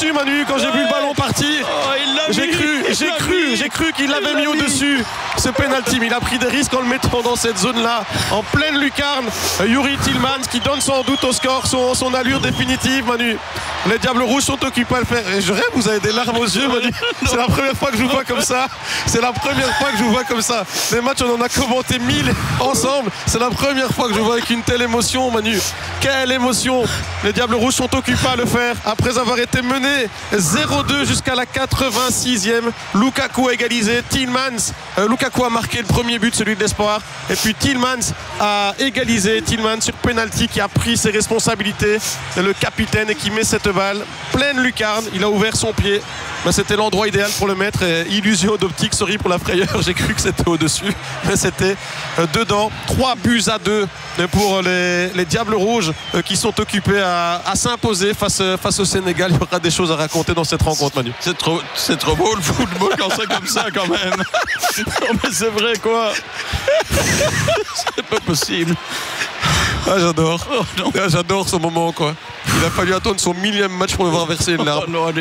au-dessus, Manu, quand j'ai vu le ballon partir. J'ai cru qu'il l'avait mis au-dessus. Ce penalty, mais il a pris des risques en le mettant dans cette zone-là, en pleine lucarne. Youri Tillmans qui donne sans doute au score son allure définitive, Manu. Les Diables Rouges sont occupés à le faire. Et je rêve, vous avez des larmes aux yeux, Manu. C'est la première fois que je vous vois comme ça. Les matchs, on en a commenté 1000 ensemble. C'est la première fois que je vois avec une telle émotion, Manu. Quelle émotion! Les Diables Rouges sont occupés à le faire après avoir été menés 0-2 jusqu'à la 86e. Lukaku a égalisé. Lukaku a marqué le premier but, celui de l'espoir. Et puis Tillmans a égalisé. Tillmans sur penalty qui a pris ses responsabilités. Le capitaine et qui met cette balle pleine lucarne. Il a ouvert son pied. Ben, c'était l'endroit idéal pour le mettre. Et illusion d'optique, sorry pour la frayeur. J'ai cru que c'était au-dessus. Mais c'était dedans. 3-2 pour les Diables Rouges qui sont occupés à s'imposer face au Sénégal. Il y aura des choses à raconter dans cette rencontre, Manu. C'est trop beau le football quand c'est comme ça quand même. Non mais c'est vrai quoi. C'est pas possible. Ah, j'adore ce moment quoi. Il a fallu attendre son 1000e match pour le voir verser une larme. Non,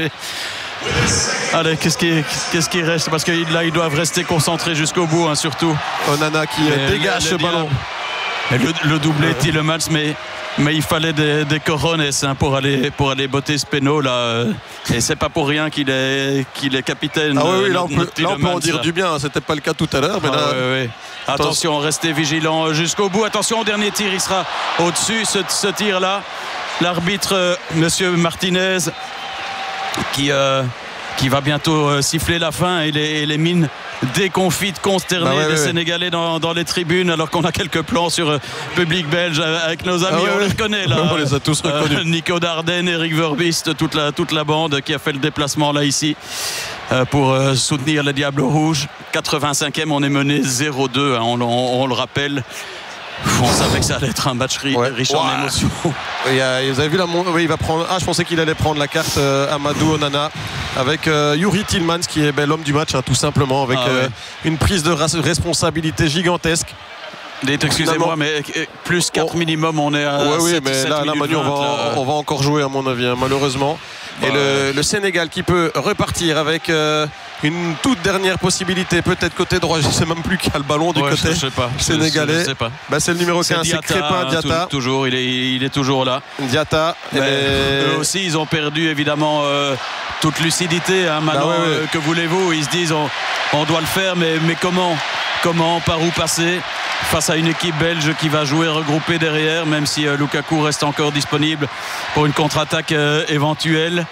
allez, qu'est-ce qui reste? Parce que là, ils doivent rester concentrés jusqu'au bout, hein, surtout. Onana qui dégage ce ballon. Le doublé Tielemans, mais il fallait des cojones pour aller botter ce péno là. Et c'est pas pour rien qu'il est capitaine. Ah oui, là on peut en dire du bien. C'était pas le cas tout à l'heure, mais là. Oui. Attention, restez vigilants jusqu'au bout. Attention au dernier tir, il sera au-dessus ce tir là. L'arbitre, Monsieur Martinez, qui va bientôt siffler la fin et les mines déconfites, consternées des Sénégalais dans les tribunes, alors qu'on a quelques plans sur public belge avec nos amis. On les reconnaît là. On les a tous reconnus. Nico Dardenne, Eric Verbist, toute la bande qui a fait le déplacement là ici pour soutenir les Diables Rouges. 85e, on est mené 0-2, hein, on le rappelle. On savait que ça allait être un match riche en émotions. Vous avez vu il va prendre. Je pensais qu'il allait prendre la carte Amadou Onana avec Youri Tillmans qui est l'homme du match, hein, tout simplement, avec une prise de responsabilité gigantesque. Excusez-moi, mais plus 4 minimum, on est à 7, mais 7 là Manu, on va encore jouer à mon avis, hein, malheureusement. Et le Sénégal qui peut repartir avec une toute dernière possibilité, peut-être côté droit, je ne sais même plus qui a le ballon du côté sénégalais. Je sais pas. C'est le numéro 15, c'est Crépin Diatta. Toujours, il est toujours là. Diatta. Eux aussi, ils ont perdu évidemment toute lucidité. Hein, maintenant, que voulez-vous? Ils se disent on doit le faire, mais comment, par où passer face à une équipe belge qui va jouer regroupée derrière, même si Lukaku reste encore disponible pour une contre-attaque éventuelle.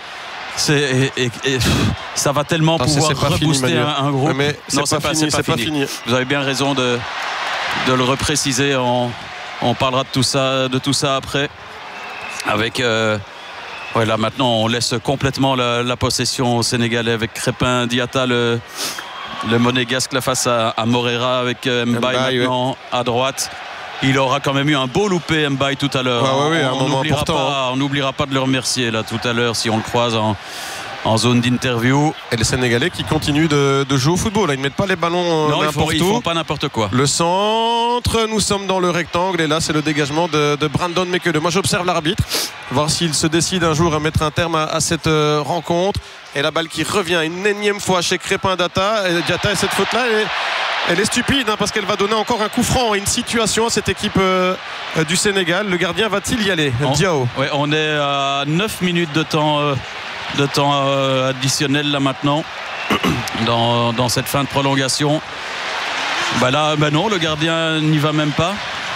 Ça va tellement pouvoir rebooster un groupe. Mais c'est pas fini. Vous avez bien raison de le repréciser. On parlera de tout ça après. Avec là maintenant on laisse complètement la possession aux Sénégalais avec Crépin Diatta, le monégasque là, face à Moreira avec Mbaye maintenant à droite. Il aura quand même eu un beau loupé Mbaye tout à l'heure. On n'oubliera pas de le remercier là tout à l'heure si on le croise en zone d'interview. Et les Sénégalais qui continuent de jouer au football là. Ils ne mettent pas les ballons n'importe où. Ils font pas n'importe quoi. Le centre, nous sommes dans le rectangle et là c'est le dégagement de Brandon Mekele. Moi j'observe l'arbitre, voir s'il se décide un jour à mettre un terme à cette rencontre. Et la balle qui revient une énième fois chez Crépin Diatta. Et cette faute là elle est stupide, hein, parce qu'elle va donner encore un coup franc et une situation à cette équipe du Sénégal. Le gardien va-t-il y aller? Diao. On est à 9 minutes de temps additionnel là maintenant dans cette fin de prolongation. Non, le gardien n'y va même pas.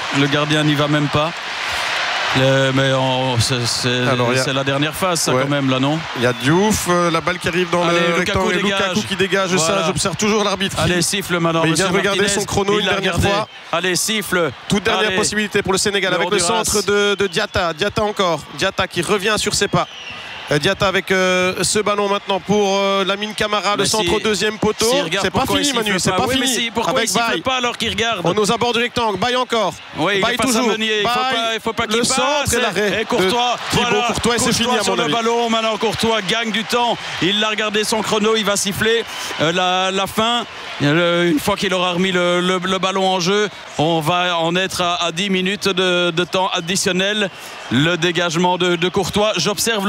Mais c'est la dernière phase ça, quand même là, non? Il y a Diouf, la balle qui arrive dans le rectangle. Lukaku qui dégage ça. J'observe toujours l'arbitre. Allez, siffle maintenant. Mais il vient de regarder son chrono une dernière fois. Allez, siffle. Toute dernière possibilité pour le Sénégal avec le centre de Diatta. Diatta qui revient sur ses pas. Diatta avec ce ballon maintenant pour Lamine Camara, le centre au deuxième poteau. C'est pas fini, Manu, c'est pas fini. Pourquoi il siffle pas alors qu'il regarde? On nous aborde du rectangle, Baye encore. Baye toujours. Il faut pas qu'il passe. Le centre et l'arrêt. Et Courtois, Courtois, c'est fini à mon avis. Le ballon, maintenant Courtois gagne du temps. Il a regardé son chrono, il va siffler la fin. Une fois qu'il aura remis le ballon en jeu, on va en être à 10 minutes de temps additionnel. Le dégagement de Courtois. J'observe le banc belge.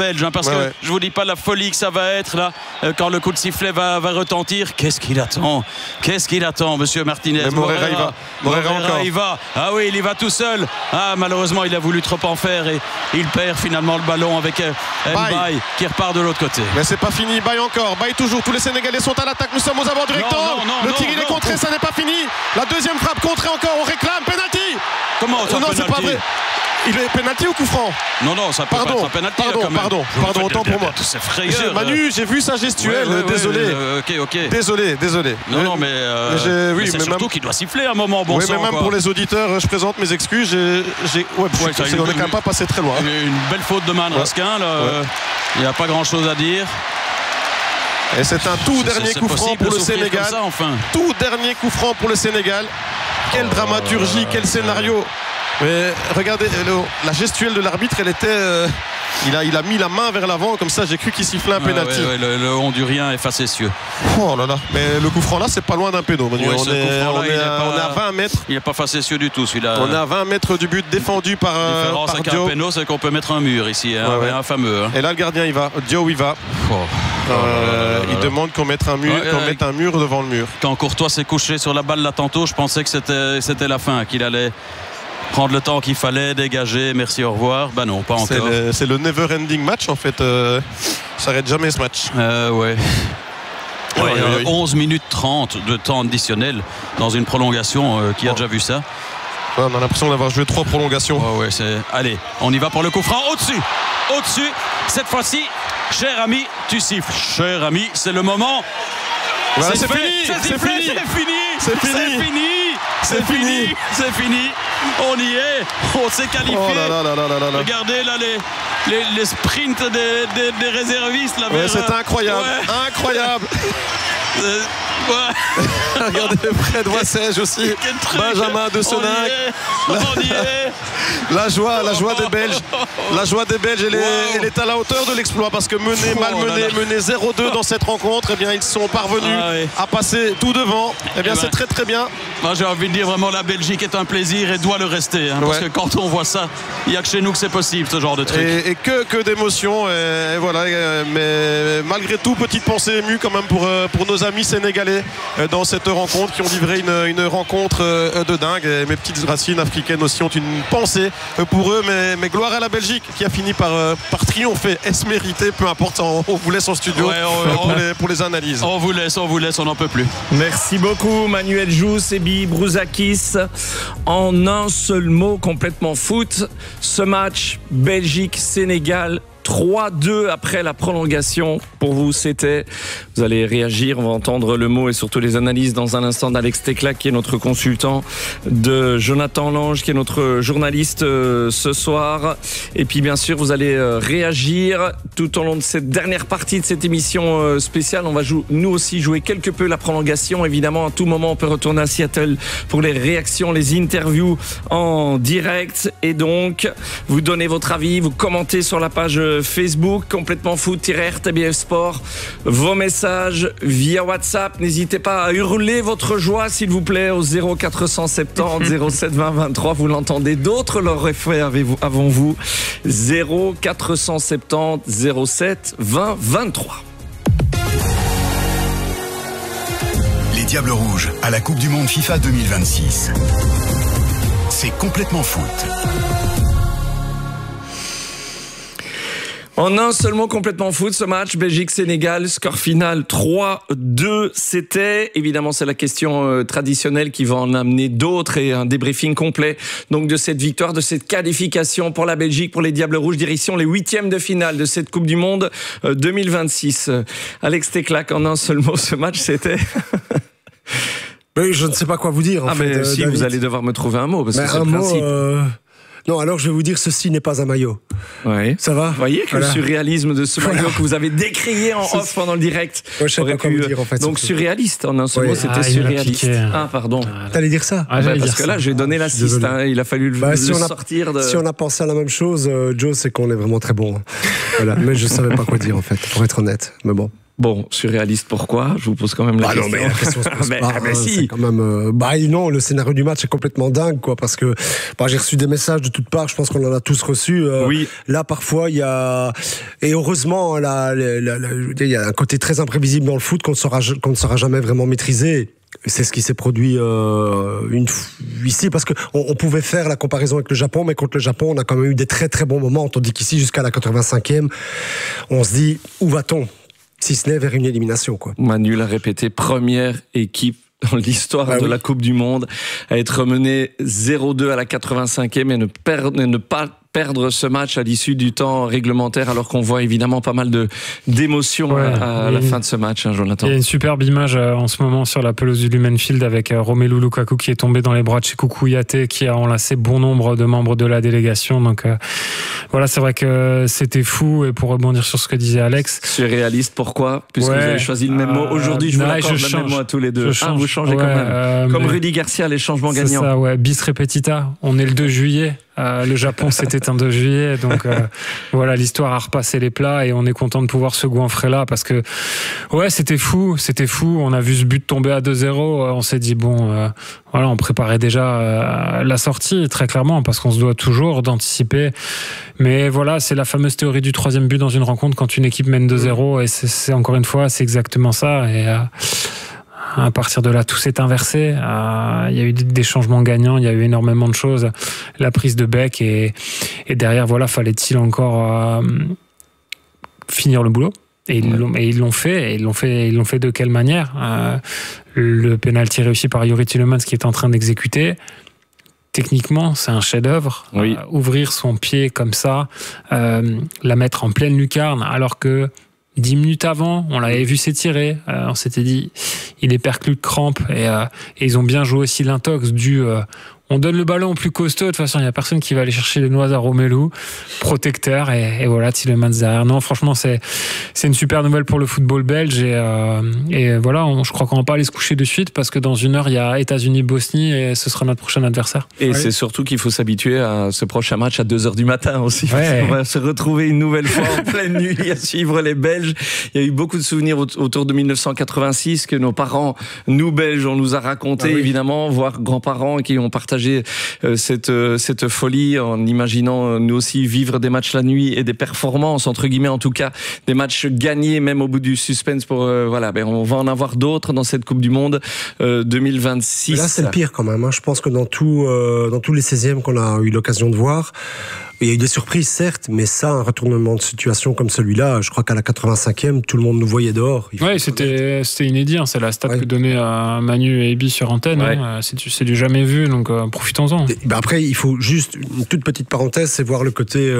Belge, hein, parce que je vous dis pas la folie que ça va être là quand le coup de sifflet va retentir. Qu'est-ce qu'il attend, monsieur Martinez? Mais Moreira il va. Ah oui, il y va tout seul. Ah, malheureusement, il a voulu trop en faire et il perd finalement le ballon avec Mbaye qui repart de l'autre côté. Mais c'est pas fini, Mbaye encore. Mbaye toujours, tous les Sénégalais sont à l'attaque. Nous sommes aux abords du rectangle. Le tir il est contré, ça n'est pas fini. La deuxième frappe contrée encore, on réclame penalty. Comment ça? Non, c'est pas vrai. Il est penalty ou coup franc? Non, ça peut pas être un penalty. Pardon, autant pour moi. C'est frayeur. Manu, j'ai vu sa gestuelle. Désolé. Ok. Désolé. Non, mais c'est surtout qu'il doit siffler à un moment. Bon sang, mais même pour les auditeurs, je présente mes excuses. On n'est quand même pas passé très loin. Une belle faute de Mandraskin. Il n'y a pas grand-chose à dire. Et c'est un tout dernier coup franc pour le Sénégal. Ça, enfin. Tout dernier coup franc pour le Sénégal. Quelle dramaturgie, quel scénario. Mais regardez, la gestuelle de l'arbitre, elle était... il a mis la main vers l'avant, comme ça j'ai cru qu'il sifflait un penalty. Le Hondurien est facétieux. Oh là là. Mais le coup franc là, c'est pas loin d'un péno. On est à 20 mètres. Il n'est pas facétieux du tout celui-là. On est à 20 mètres du but défendu par Diop. La différence avec un péno, c'est qu'on peut mettre un mur ici, un fameux. Hein. Et là le gardien il va, Diop il va. Il demande qu'on mette un mur devant le mur. Quand Courtois s'est couché sur la balle là tantôt, je pensais que c'était la fin, qu'il allait prendre le temps qu'il fallait, dégager, merci, au revoir. Bah non, pas encore. C'est le never ending match en fait. Ça s'arrête jamais ce match. 11 minutes 30 de temps additionnel dans une prolongation. Qui a déjà vu ça? On a l'impression d'avoir joué 3 prolongations. Allez, on y va pour le coup franc. Au-dessus. Cette fois-ci, cher ami, tu siffles. Cher ami, c'est le moment. Voilà, c'est fini. On y est. On s'est qualifié. Regardez là les sprints des réservistes là. C'est incroyable. Incroyable. Regardez Fred Wassège aussi. Benjamin de Sonac. La joie des Belges. La joie des Belges, elle est à la hauteur de l'exploit parce que mener 0-2 dans cette rencontre, eh bien ils sont parvenus à passer tout devant. Eh bien c'est très très bien. Moi j'ai envie de dire vraiment la Belgique est un plaisir et doit le rester. Parce que quand on voit ça, il n'y a que chez nous que c'est possible ce genre de truc. Et que d'émotions. Et voilà. Mais malgré tout, petite pensée émue quand même pour nos amis sénégalais dans cette rencontre qui ont livré une rencontre de dingue. Et mes petites racines africaines aussi ont une pensée pour eux. Mais gloire à la Belgique qui a fini par triompher. Est-ce mérité? Peu importe, on vous laisse en studio pour les analyses. On vous laisse, on n'en peut plus. Merci beaucoup Manuel Jou, Sebi Brouzakis. En un seul mot, complètement foot, ce match Belgique-Sénégal 3-2 après la prolongation. Pour vous, c'était... Vous allez réagir, on va entendre le mot et surtout les analyses dans un instant d'Alex Teclac qui est notre consultant, de Jonathan Lange qui est notre journaliste ce soir. Et puis bien sûr, vous allez réagir tout au long de cette dernière partie de cette émission spéciale. On va nous aussi jouer quelque peu la prolongation. Évidemment, à tout moment, on peut retourner à Seattle pour les réactions, les interviews en direct. Et donc, vous donnez votre avis, vous commentez sur la page Facebook, complètement foot-RTBF Sport, vos messages via WhatsApp. N'hésitez pas à hurler votre joie, s'il vous plaît, au 0470 07 20 23. Vous l'entendez, d'autres l'auraient fait avant vous. 0470 07 20 23. Les Diables Rouges à la Coupe du Monde FIFA 2026. C'est complètement foot. En un seul mot, complètement foot, ce match Belgique-Sénégal, score final 3-2. C'était, évidemment, c'est la question traditionnelle qui va en amener d'autres et un débriefing complet donc de cette victoire, de cette qualification pour la Belgique, pour les Diables Rouges, direction les 8e de finale de cette Coupe du Monde 2026. Alex Teclac, en un seul mot, ce match, c'était... Mais je ne sais pas quoi vous dire. Mais si, David, vous allez devoir me trouver un mot, parce que c'est le principe. Non, alors je vais vous dire, ceci n'est pas un maillot. Oui. Ça va? Vous voyez que le surréalisme de ce maillot que vous avez décrié en off pendant le direct. Ouais, je sais pas quoi vous dire en fait. Donc surréaliste, en un seul mot, c'était surréaliste. Pardon. T'allais dire ça? Parce que là, j'ai donné l'assist. Il a fallu le sortir de... Si on a pensé à la même chose, Joe, c'est qu'on est vraiment très bon. Voilà. Mais je savais pas quoi dire en fait, pour être honnête. Mais bon. Bon, surréaliste, pourquoi? Je vous pose quand même la question. Non, mais la question se pose pas. Si. C'est quand même. Non, le scénario du match est complètement dingue, quoi, parce que j'ai reçu des messages de toutes parts. Je pense qu'on en a tous reçus. Oui. Là, parfois, il y a, et heureusement, il y a un côté très imprévisible dans le foot qu'on ne saura jamais vraiment maîtriser. C'est ce qui s'est produit ici, parce qu'on pouvait faire la comparaison avec le Japon, mais contre le Japon, on a quand même eu des très très bons moments, tandis qu'ici, jusqu'à la 85e, on se dit, où va-t-on ? Si ce n'est vers une élimination, quoi. Manu l'a répété, première équipe dans l'histoire de la Coupe du Monde à être menée 0-2 à la 85e et ne pas perdre ce match à l'issue du temps réglementaire, alors qu'on voit évidemment pas mal d'émotions à la fin de ce match, Jonathan. Il y a une superbe image en ce moment sur la pelouse du Lumen Field avec Romelu Lukaku qui est tombé dans les bras de Cheikhou Kouyaté, qui a enlacé bon nombre de membres de la délégation. Donc voilà, c'est vrai que c'était fou. Et pour rebondir sur ce que disait Alex, surréaliste, pourquoi? Puisque vous avez choisi le même mot. Aujourd'hui, je vous l'accorde le même mot à tous les deux. Vous changez quand même. Comme Rudy Garcia, les changements gagnants. C'est ça, bis repetita. On est le 2 juillet. Le Japon, c'était un 2 juillet. Donc voilà, l'histoire a repassé les plats et on est content de pouvoir se goinfrer là parce que c'était fou. On a vu ce but tomber à 2-0. On s'est dit, voilà, on préparait déjà la sortie, très clairement, parce qu'on se doit toujours d'anticiper. Mais voilà, c'est la fameuse théorie du 3e but dans une rencontre quand une équipe mène 2-0. Et c'est encore une fois, c'est exactement ça. Et à partir de là, tout s'est inversé. Il y a eu des changements gagnants, il y a eu énormément de choses. La prise de bec et derrière, voilà, fallait-il encore finir le boulot. Et ils l'ont fait. Et ils l'ont fait de quelle manière? Le pénalty réussi par Youri Tielemans qui est en train d'exécuter. Techniquement, c'est un chef-d'œuvre. Oui. Ouvrir son pied comme ça, la mettre en pleine lucarne, alors que 10 minutes avant, on l'avait vu s'étirer. On s'était dit, il est perclus de crampes. Et ils ont bien joué aussi l'intox du... on donne le ballon au plus costaud. De toute façon, il n'y a personne qui va aller chercher les noix à Romelu. Protecteur. Et voilà, Tielemans derrière. Non, franchement, c'est une super nouvelle pour le football belge. Et voilà, je crois qu'on ne va pas aller se coucher de suite parce que dans 1 heure, il y a États-Unis-Bosnie et ce sera notre prochain adversaire. Et c'est surtout qu'il faut s'habituer à ce prochain match à 2h du matin aussi. Ouais. On va se retrouver une nouvelle fois en pleine nuit à suivre les Belges. Il y a eu beaucoup de souvenirs autour de 1986 que nos parents, nous Belges, on nous a raconté, évidemment, voire grands-parents qui ont partagé cette folie en imaginant nous aussi vivre des matchs la nuit et des performances, entre guillemets en tout cas, des matchs gagnés même au bout du suspense pour on va en avoir d'autres dans cette Coupe du Monde 2026. Là c'est le pire quand même, je pense que dans tous les 16e qu'on a eu l'occasion de voir, il y a eu des surprises, certes, mais ça, un retournement de situation comme celui-là, je crois qu'à la 85e, tout le monde nous voyait dehors. Oui, c'était inédit. C'est la stat que donnait Manu et Ebi sur antenne. C'est du jamais vu, donc profitons-en. Après, il faut juste une toute petite parenthèse, c'est voir le côté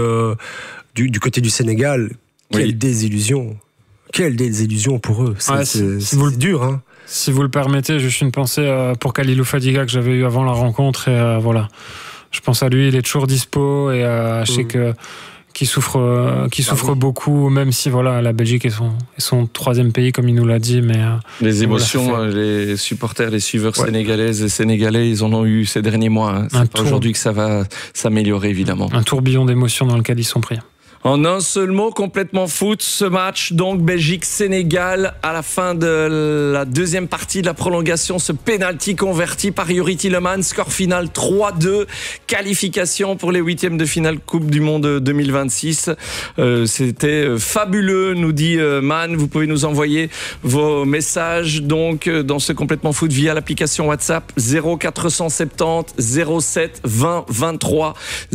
du côté du Sénégal. Quelle désillusion. Quelle désillusion pour eux. C'est dur, hein. Si vous le permettez, juste une pensée pour Khalilou Fadiga que j'avais eu avant la rencontre. Et voilà. Je pense à lui, il est toujours dispo et je sais qu'il souffre beaucoup, même si voilà, la Belgique est son 3e pays, comme il nous l'a dit. Mais les émotions, les supporters, les suiveurs sénégalaises et sénégalais, ils en ont eu ces derniers mois. C'est pas aujourd'hui que ça va s'améliorer, évidemment. Un tourbillon d'émotions dans lequel ils sont pris. En un seul mot, complètement foot, ce match, donc Belgique-Sénégal, à la fin de la 2e partie de la prolongation, ce penalty converti par Youri Tielemans, score final 3-2, qualification pour les 8e de finale Coupe du Monde 2026. C'était fabuleux, nous dit Man. Vous pouvez nous envoyer vos messages donc dans ce complètement foot via l'application WhatsApp 0470 07 20 23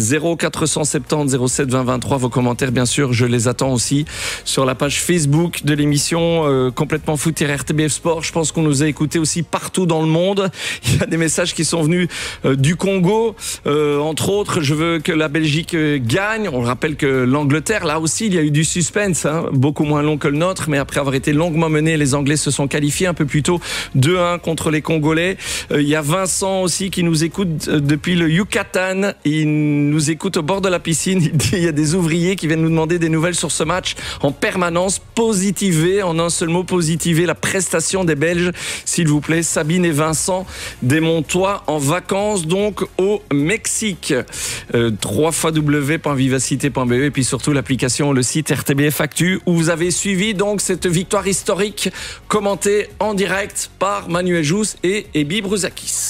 0470 07 20 23. Vos commentaires, bien sûr, je les attends aussi sur la page Facebook de l'émission Complètement Foot et RTBF Sport. Je pense qu'on nous a écoutés aussi partout dans le monde. Il y a des messages qui sont venus du Congo, entre autres. Je veux que la Belgique gagne. On rappelle que l'Angleterre, là aussi, il y a eu du suspense, beaucoup moins long que le nôtre, mais après avoir été longuement menés, les Anglais se sont qualifiés un peu plus tôt, 2-1 contre les Congolais. Il y a Vincent aussi qui nous écoute depuis le Yucatan. Il nous écoute au bord de la piscine. Il dit il y a des ouvriers qui qui viennent nous demander des nouvelles sur ce match en permanence. Positivez, en un seul mot, positivez la prestation des Belges, s'il vous plaît. Sabine et Vincent des Montois en vacances donc au Mexique. www.vivacité.be et puis surtout l'application, le site RTBF Actu où vous avez suivi donc cette victoire historique commentée en direct par Manuel Jousse et Ebi Brouzakis.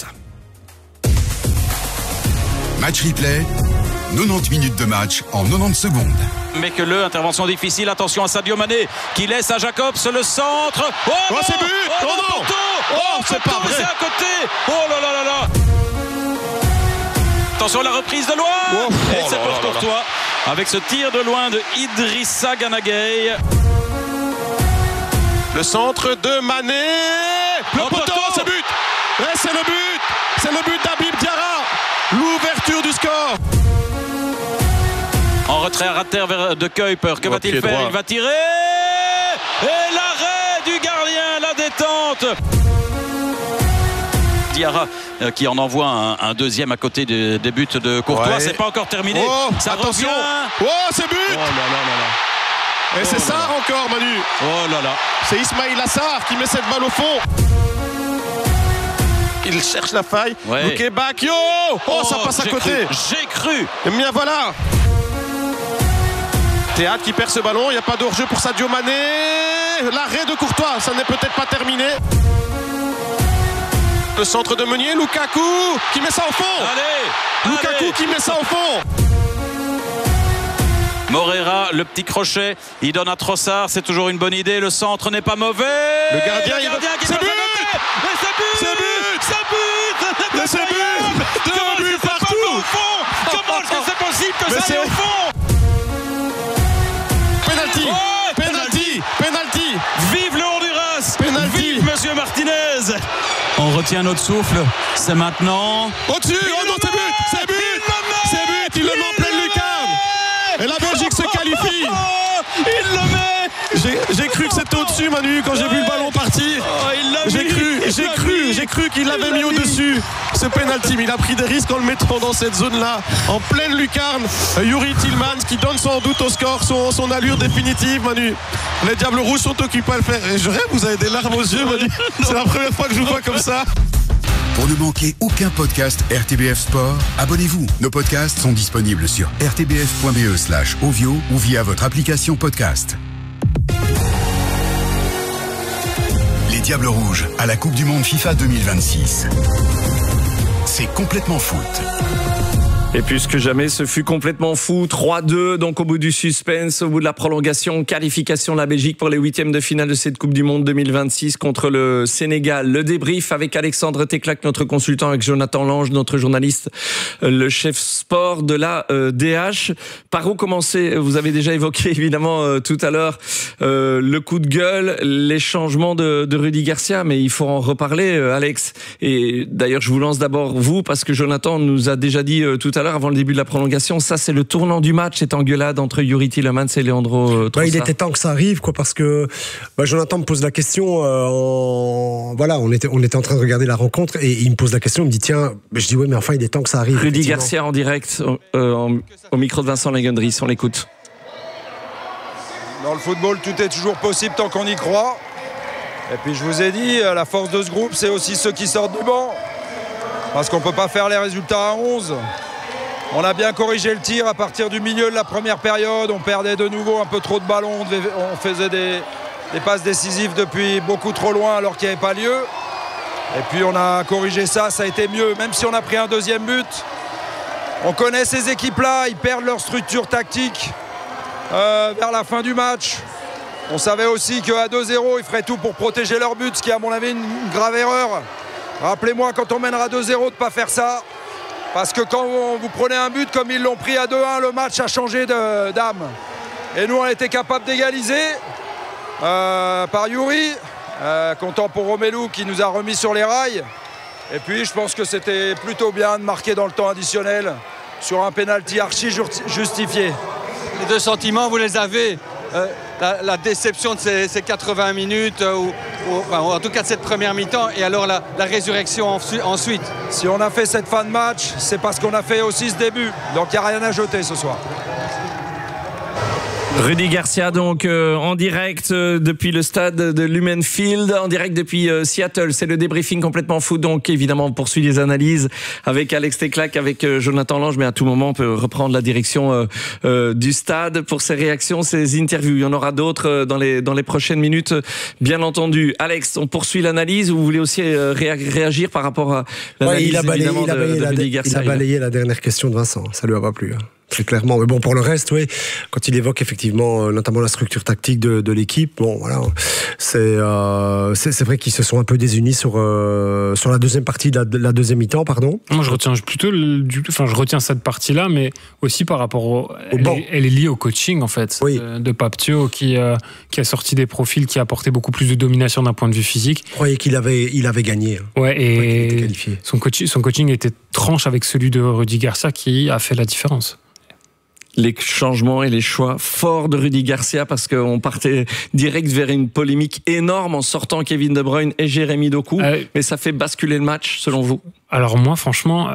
Match replay, 90 minutes de match en 90 secondes. Mais que intervention difficile, attention à Sadio Mané qui laisse à Jacobs le centre. Oh, c'est but. Oh non, c'est pas vrai. C'est à côté. Oh là là là là. Attention à la reprise de loin. Et c'est pour Courtois avec ce tir de loin de Idrissa Gana Gueye. Le centre de Mané. Le poteau, c'est but. Et c'est le but. C'est le but d'Habib Diarra. L'ouverture du score. En retrait à terre de Kuiper. Que va-t-il faire? Il va tirer. Et l'arrêt du gardien, la détente. Diarra qui en envoie un deuxième à côté des buts de Courtois. C'est pas encore terminé. Ça attention. Revient. C'est but. Oh là là là là. Et c'est Sarr encore, Manu. Oh là là. C'est Ismaïla Sarr qui met cette balle au fond. Il cherche la faille. Ok, Bakio. Ça passe à côté. J'ai cru. Et bien voilà. Théâtre qui perd ce ballon. Il n'y a pas de hors-jeu pour Sadio Mané. L'arrêt de Courtois, ça n'est peut-être pas terminé. Le centre de Meunier, Lukaku qui met ça au fond. Allez, Lukaku qui met ça au fond. Moreira, le petit crochet, il donne à Trossard, c'est toujours une bonne idée, le centre n'est pas mauvais. Le gardien qui c'est but. Deux buts partout. Comment est-ce que c'est possible que ça aille au fond? Penalty. Vive le Honduras. Penalty. Vive Monsieur Martinez. On retient notre souffle, c'est maintenant. Au-dessus, c'est but. Il le met en pleine lucarne. Et la Belgique se qualifie. Il le met. J'ai cru que c'était au-dessus, Manu, quand j'ai vu le ballon partir. J'ai cru qu'il l'avait mis au-dessus. Ce penalty, mais il a pris des risques en le mettant dans cette zone-là, en pleine lucarne. Yuri Tillmans qui donne sans doute au score son allure définitive, Manu. Les Diables Rouges sont occupés à le faire. Et je rêve, vous avez des larmes aux yeux, Manu. C'est la première fois que je vous vois comme ça. Pour ne manquer aucun podcast RTBF Sport, abonnez-vous. Nos podcasts sont disponibles sur rtbf.be/ovio ou via votre application podcast. Les Diables Rouges à la Coupe du Monde FIFA 2026. C'est complètement foot. Et plus que jamais, ce fut complètement fou. 3-2, donc au bout du suspense, au bout de la prolongation, qualification de la Belgique pour les huitièmes de finale de cette Coupe du Monde 2026 contre le Sénégal. Le débrief avec Alexandre Teclac, notre consultant, avec Jonathan Lange, notre journaliste, le chef sport de la DH. Par où commencer? Vous avez déjà évoqué évidemment tout à l'heure le coup de gueule, les changements de Rudy Garcia, mais il faut en reparler, Alex. Et d'ailleurs, je vous lance d'abord vous, parce que Jonathan nous a déjà dit tout à l'heure, avant le début de la prolongation, ça c'est le tournant du match, cette engueulade entre Yuri Tillmans et Leandro Trossard. Il était temps que ça arrive, parce que Jonathan me pose la question, on était en train de regarder la rencontre et il me pose la question, il me dit tiens, je dis mais enfin il est temps que ça arrive. Rudy Garcia en direct au micro de Vincent Lagendries, on l'écoute. Dans le football, tout est toujours possible tant qu'on y croit. Et puis je vous ai dit, la force de ce groupe, c'est aussi ceux qui sortent du banc. Parce qu'on ne peut pas faire les résultats à 11. On a bien corrigé le tir à partir du milieu de la première période. On perdait de nouveau un peu trop de ballons. On faisait des passes décisives depuis beaucoup trop loin alors qu'il n'y avait pas lieu. Et puis on a corrigé ça, ça a été mieux. Même si on a pris un deuxième but, on connaît ces équipes-là. Ils perdent leur structure tactique vers la fin du match. On savait aussi qu'à 2-0, ils feraient tout pour protéger leur but, ce qui est à mon avis une grave erreur. Rappelez-moi quand on mènera 2-0 de ne pas faire ça. Parce que quand vous prenez un but comme ils l'ont pris à 2-1, le match a changé d'âme. Et nous, on a été capable d'égaliser par Yuri. Content pour Romelu qui nous a remis sur les rails. Et puis, je pense que c'était plutôt bien de marquer dans le temps additionnel sur un pénalty archi justifié. Les deux sentiments, vous les avez. La déception de ces 80 minutes, ou en tout cas de cette première mi-temps, et alors la résurrection ensuite. Si on a fait cette fin de match, c'est parce qu'on a fait aussi ce début. Donc il n'y a rien à jeter ce soir. Rudy Garcia donc en direct depuis le stade de Lumen Field, en direct depuis Seattle. C'est le débriefing complètement fou. Donc évidemment on poursuit les analyses avec Alex Teclac, avec Jonathan Lange, mais à tout moment on peut reprendre la direction du stade pour ses réactions, ses interviews. Il y en aura d'autres dans les prochaines minutes, bien entendu. Alex, on poursuit l'analyse ou vous voulez aussi réagir par rapport à l'analyse de Rudy Garcia? Il a balayé la dernière question de Vincent, ça lui a pas plu. Très clairement, mais bon, pour le reste, oui, quand il évoque effectivement notamment la structure tactique de l'équipe, bon voilà, c'est vrai qu'ils se sont un peu désunis sur la deuxième partie de la deuxième mi-temps, pardon. Moi je retiens plutôt je retiens cette partie-là, mais aussi par rapport elle est liée au coaching en fait, oui, de Papthio qui a sorti des profils qui apportaient beaucoup plus de domination d'un point de vue physique. Je croyais qu'il avait gagné. Ouais, et son coaching était tranche avec celui de Rudy Garcia qui a fait la différence. Les changements et les choix forts de Rudy Garcia, parce qu'on partait direct vers une polémique énorme en sortant Kevin De Bruyne et Jérémy Doku, mais ça fait basculer le match selon vous? Alors moi franchement,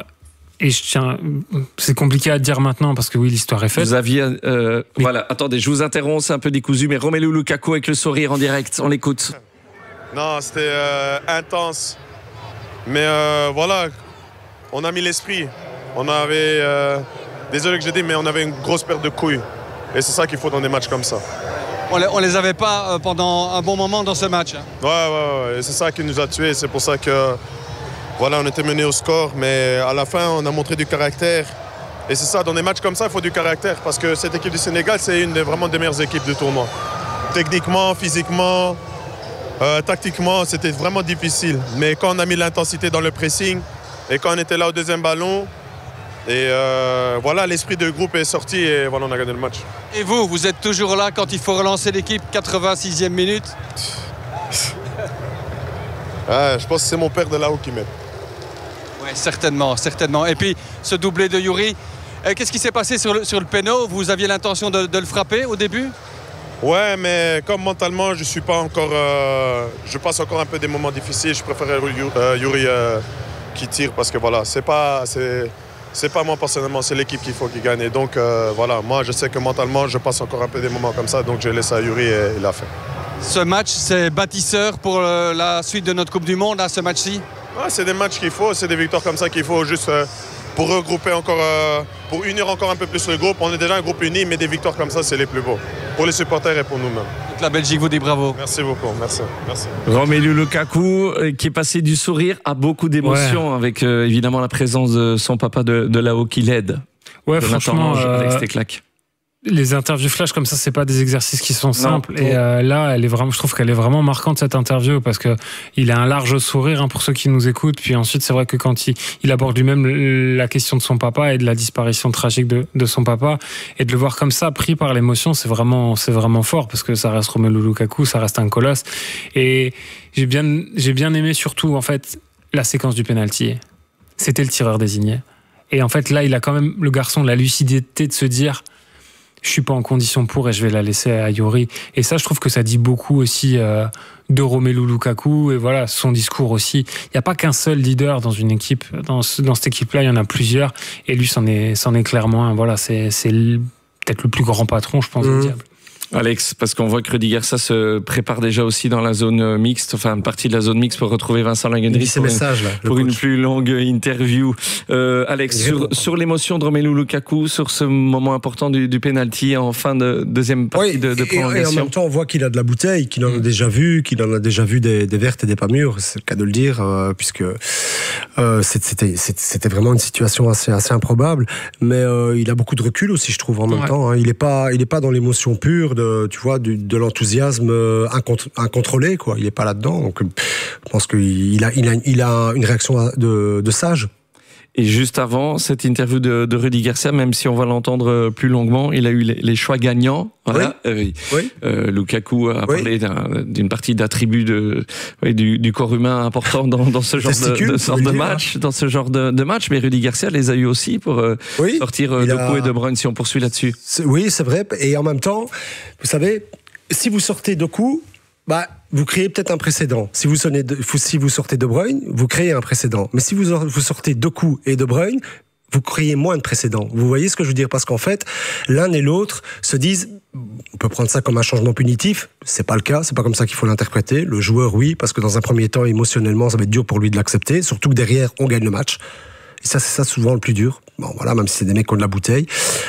c'est compliqué à dire maintenant parce que oui, l'histoire est faite. Vous aviez voilà, attendez, je vous interromps, c'est un peu décousu, mais Romelu Lukaku avec le sourire en direct, on l'écoute. Non, c'était intense, mais voilà, on a mis l'esprit, on avait désolé que je dis, mais on avait une grosse perte de couilles. Et c'est ça qu'il faut dans des matchs comme ça. On les avait pas pendant un bon moment dans ce match. Ouais. Et c'est ça qui nous a tués. C'est pour ça que voilà, on était mené au score. Mais à la fin, on a montré du caractère. Et c'est ça, dans des matchs comme ça, il faut du caractère. Parce que cette équipe du Sénégal, c'est vraiment des meilleures équipes de tournoi. Techniquement, physiquement, tactiquement, c'était vraiment difficile. Mais quand on a mis l'intensité dans le pressing et quand on était là au deuxième ballon, et voilà, l'esprit de groupe est sorti et voilà, on a gagné le match. Et vous êtes toujours là quand il faut relancer l'équipe, 86e minute? Je pense que c'est mon père de là-haut qui m'aide. Oui, certainement. Et puis, ce doublé de Yuri, qu'est-ce qui s'est passé sur le péno? Vous aviez l'intention de le frapper au début? Ouais, mais comme mentalement, je suis pas encore... je passe encore un peu des moments difficiles. Je préfère Yuri qui tire parce que voilà, c'est pas moi personnellement, c'est l'équipe qu'il faut qu'il gagne. Et donc voilà, moi je sais que mentalement je passe encore un peu des moments comme ça, donc je laisse à Yuri et il a fait. Ce match, c'est bâtisseur pour la suite de notre Coupe du Monde, ce match-ci? C'est des matchs qu'il faut, c'est des victoires comme ça qu'il faut juste pour regrouper encore, pour unir encore un peu plus le groupe. On est déjà un groupe uni, mais des victoires comme ça, c'est les plus beaux. Pour les supporters et pour nous-mêmes. La Belgique vous dit bravo. Merci beaucoup, merci. Romelu Lukaku qui est passé du sourire à beaucoup d'émotions, avec évidemment la présence de son papa de là-haut qui l'aide. Ouais, franchement, Alex Teclac. Les interviews flash comme ça, c'est pas des exercices qui sont simples. Et là, je trouve qu'elle est vraiment marquante cette interview parce que il a un large sourire pour ceux qui nous écoutent. Puis ensuite, c'est vrai que quand il aborde lui-même la question de son papa et de la disparition tragique de son papa, et de le voir comme ça, pris par l'émotion, c'est vraiment fort parce que ça reste Romelu Lukaku, ça reste un colosse. Et j'ai bien aimé surtout en fait la séquence du penalty. C'était le tireur désigné. Et en fait, là, il a quand même le garçon la lucidité de se dire. Je suis pas en condition pour et je vais la laisser à Yuri. Et ça, je trouve que ça dit beaucoup aussi de Romelu Lukaku et voilà, son discours aussi. Il n'y a pas qu'un seul leader dans une équipe. Dans cette équipe-là, il y en a plusieurs. Et lui, c'en est clairement un. Voilà, c'est peut-être le plus grand patron, je pense, du diable. Alex, parce qu'on voit que Rudy Garcia se prépare déjà aussi dans la zone mixte, enfin une partie de la zone mixte pour retrouver Vincent Lagendries pour une plus longue interview. Alex, sur l'émotion de Romelu Lukaku, sur ce moment important du penalty en fin de deuxième partie de prolongation. Et en même temps, on voit qu'il a de la bouteille, qu'il en a déjà vu, des vertes et des pas mûres, c'est le cas de le dire, puisque c'était vraiment une situation assez improbable. Mais il a beaucoup de recul aussi, je trouve, en même temps. Il est pas dans l'émotion pure de l'enthousiasme incontrôlé, quoi. Il est pas là-dedans, donc je pense qu'il a une réaction de sage. Et juste avant cette interview de Rudy Garcia, même si on va l'entendre plus longuement, il a eu les choix gagnants. Voilà. Oui. Lukaku a parlé d'une partie d'attributs du corps humain important dans ce genre de match, dans ce genre de match. Mais Rudy Garcia les a eu aussi pour sortir Doku et De Bruyne, si on poursuit là-dessus. Oui, c'est vrai. Et en même temps, vous savez, si vous sortez Doku, vous créez peut-être un précédent. Si vous sortez De Bruyne, vous créez un précédent. Mais si vous sortez Doku et De Bruyne, vous créez moins de précédents. Vous voyez ce que je veux dire? Parce qu'en fait, l'un et l'autre se disent, on peut prendre ça comme un changement punitif, c'est pas le cas, c'est pas comme ça qu'il faut l'interpréter. Le joueur, oui, parce que dans un premier temps, émotionnellement, ça va être dur pour lui de l'accepter, surtout que derrière, on gagne le match. Et ça, c'est ça souvent le plus dur. Bon, voilà, même si c'est des mecs qui ont de la bouteille.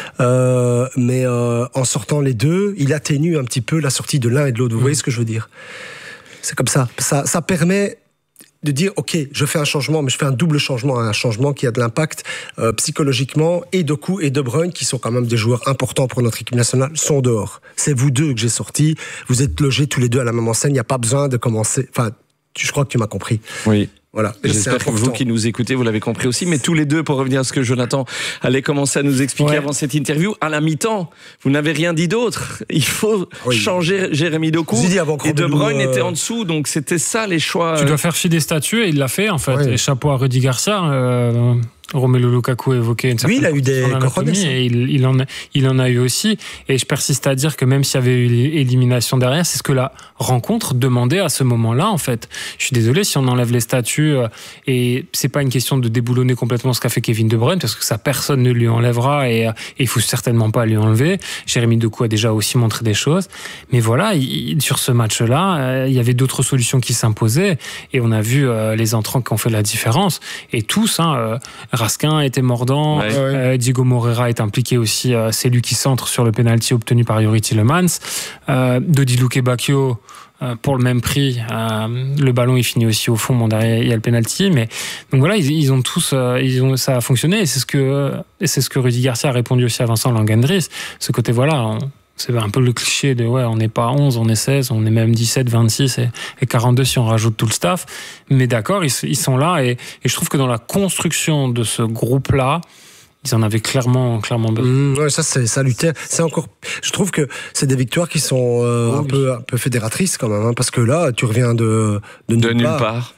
Mais en sortant les deux, il atténue un petit peu la sortie de l'un et de l'autre. Vous voyez ce que je veux dire? C'est comme ça. Ça permet de dire, ok, je fais un changement, mais je fais un double changement, un changement qui a de l'impact psychologiquement, et Doku et De Bruyne, qui sont quand même des joueurs importants pour notre équipe nationale, sont dehors. C'est vous deux que j'ai sortis, vous êtes logés tous les deux à la même enseigne, il n'y a pas besoin de commencer, enfin, je crois que tu m'as compris. Oui. Voilà. J'espère que vous qui nous écoutez, vous l'avez compris aussi. Mais tous les deux, pour revenir à ce que Jonathan allait commencer à nous expliquer avant cette interview, à la mi-temps, vous n'avez rien dit d'autre. Il faut changer Jérémy Doku. Et De Bruyne était en dessous, donc c'était ça les choix. Tu dois faire fi des statuts et il l'a fait en fait. Et chapeau à Rudy Garcia. Romelu Lukaku évoquait une certaine il a eu des anatomie et il en a eu aussi. Et je persiste à dire que même s'il y avait eu l'élimination derrière, c'est ce que la rencontre demandait à ce moment-là, en fait. Je suis désolé si on enlève les statuts, et c'est pas une question de déboulonner complètement ce qu'a fait Kevin De Bruyne, parce que ça, personne ne lui enlèvera, et il faut certainement pas lui enlever. Jérémy Doku a déjà aussi montré des choses. Mais voilà, sur ce match-là, il y avait d'autres solutions qui s'imposaient, et on a vu les entrants qui ont fait la différence. Et tous, Raskin était mordant, Diego Moreira est impliqué aussi, c'est lui qui centre sur le penalty obtenu par Youri Tielemans. Dodi Lukebakio, pour le même prix, le ballon il finit aussi au fond, bon, derrière il y a le penalty, mais donc voilà, ils ont tous, ça a fonctionné, et c'est ce que Rudy Garcia a répondu aussi à Vincent Langendries, ce côté voilà. C'est un peu le cliché de on n'est pas 11, on est 16, on est même 17, 26 et 42 si on rajoute tout le staff. Mais d'accord, ils sont là, et je trouve que dans la construction de ce groupe-là, ils en avaient clairement besoin. Ça c'est salutaire. C'est encore, je trouve que c'est des victoires qui sont un peu fédératrices quand même, parce que là tu reviens de nulle part.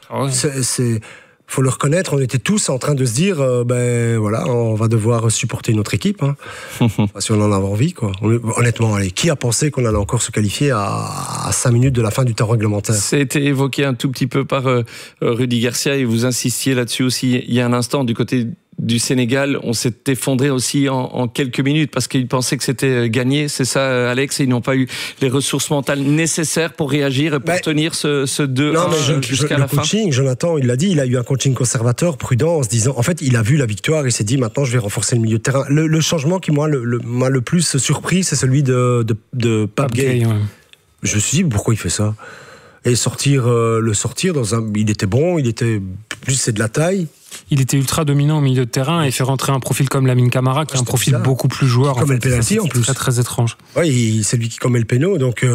Faut le reconnaître, on était tous en train de se dire, voilà, on va devoir supporter notre équipe, si on en avait envie, quoi. Honnêtement, qui a pensé qu'on allait encore se qualifier à 5 minutes de la fin du temps réglementaire? Ça a été évoqué un tout petit peu par Rudy Garcia, et vous insistiez là-dessus aussi il y a un instant, du côté du Sénégal, on s'est effondré aussi en quelques minutes parce qu'ils pensaient que c'était gagné, c'est ça Alex, et ils n'ont pas eu les ressources mentales nécessaires pour réagir et pour tenir ce 2-1 jusqu'à la fin. Le coaching, Jonathan, il l'a dit, il a eu un coaching conservateur, prudent, en se disant, en fait, il a vu la victoire et s'est dit, maintenant je vais renforcer le milieu de terrain. Le changement qui m'a le plus surpris, c'est celui de Pape Gueye. Je me suis dit, pourquoi il fait ça? Et le sortir il était bon, c'est de la taille. Il était ultra dominant au milieu de terrain et fait rentrer un profil comme Lamine Camara, qui est un profil beaucoup plus joueur. Comme le penalty en plus. C'est très étrange. Oui, c'est lui qui commet le péno, donc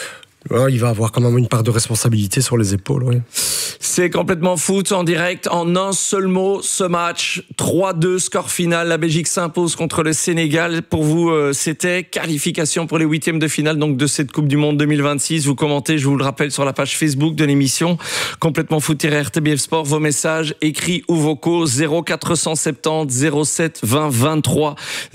il va avoir quand même une part de responsabilité sur les épaules. Oui. C'est complètement foot en direct. En un seul mot, ce match, 3-2, score final. La Belgique s'impose contre le Sénégal. Pour vous, c'était qualification pour les huitièmes de finale donc de cette Coupe du Monde 2026. Vous commentez, je vous le rappelle, sur la page Facebook de l'émission Complètement Foot-RTBF Sport. Vos messages écrits ou vocaux 0470 07 20 23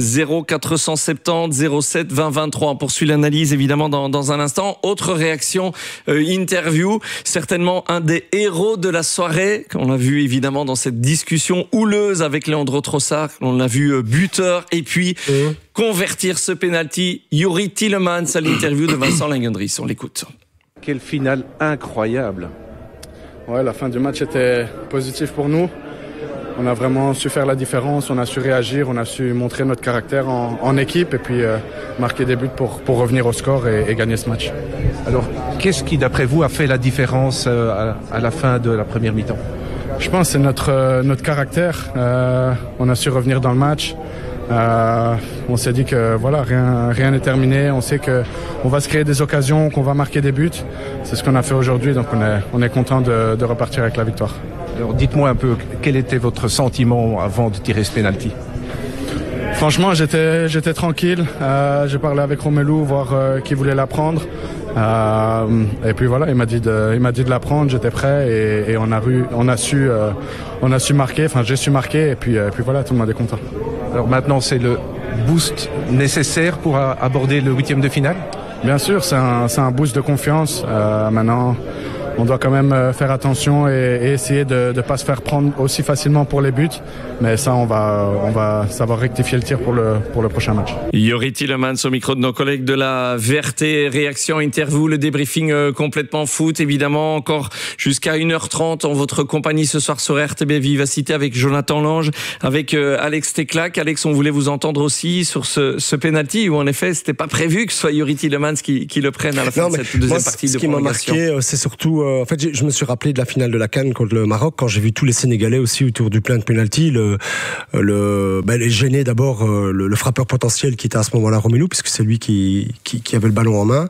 0470 07 20 23. On poursuit l'analyse évidemment dans un instant. Autre réaction, interview, certainement un des héros de la soirée, qu'on a vu évidemment dans cette discussion houleuse avec Leandro Trossard, on l'a vu buteur, et puis convertir ce penalty, Youri Tielemans à l'interview de Vincent Langendries. On l'écoute. Quelle finale incroyable. Ouais, la fin du match était positive pour nous. On a vraiment su faire la différence, on a su réagir, on a su montrer notre caractère en équipe et puis marquer des buts pour revenir au score et gagner ce match. Alors, qu'est-ce qui, d'après vous, a fait la différence à la fin de la première mi-temps? Je pense que c'est notre caractère. On a su revenir dans le match. On s'est dit que voilà, rien n'est terminé. On sait qu'on va se créer des occasions, qu'on va marquer des buts. C'est ce qu'on a fait aujourd'hui, donc on est content de repartir avec la victoire. Alors dites-moi un peu, quel était votre sentiment avant de tirer ce penalty? Franchement, j'étais tranquille. J'ai parlé avec Romelu, voir qui voulait la prendre. Et puis voilà, il m'a dit de la prendre. J'étais prêt et on a su marquer. Enfin, j'ai su marquer et puis voilà, tout le monde est content. Alors maintenant, c'est le boost nécessaire pour aborder le huitième de finale? Bien sûr, c'est un boost de confiance. Maintenant, on doit quand même faire attention et essayer de ne pas se faire prendre aussi facilement pour les buts. Mais ça, on va savoir rectifier le tir pour le prochain match. Jori Tielemans au micro de nos collègues de la VRT. Réaction, interview, le débriefing complètement foot. Évidemment, encore jusqu'à 1h30 en votre compagnie ce soir sur RTB Vivacité avec Jonathan Lange, avec Alex Teclac. Alex, on voulait vous entendre aussi sur ce penalty où en effet, c'était pas prévu que ce soit Jori Tielemans qui le prenne à la fin de cette deuxième partie de prolongation. Ce qui m'a marqué, c'est surtout, en fait, je me suis rappelé de la finale de la CAN contre le Maroc quand j'ai vu tous les Sénégalais aussi autour du plein de penalty. Les gêner d'abord le frappeur potentiel qui était à ce moment-là Romelu, puisque c'est lui qui avait le ballon en main.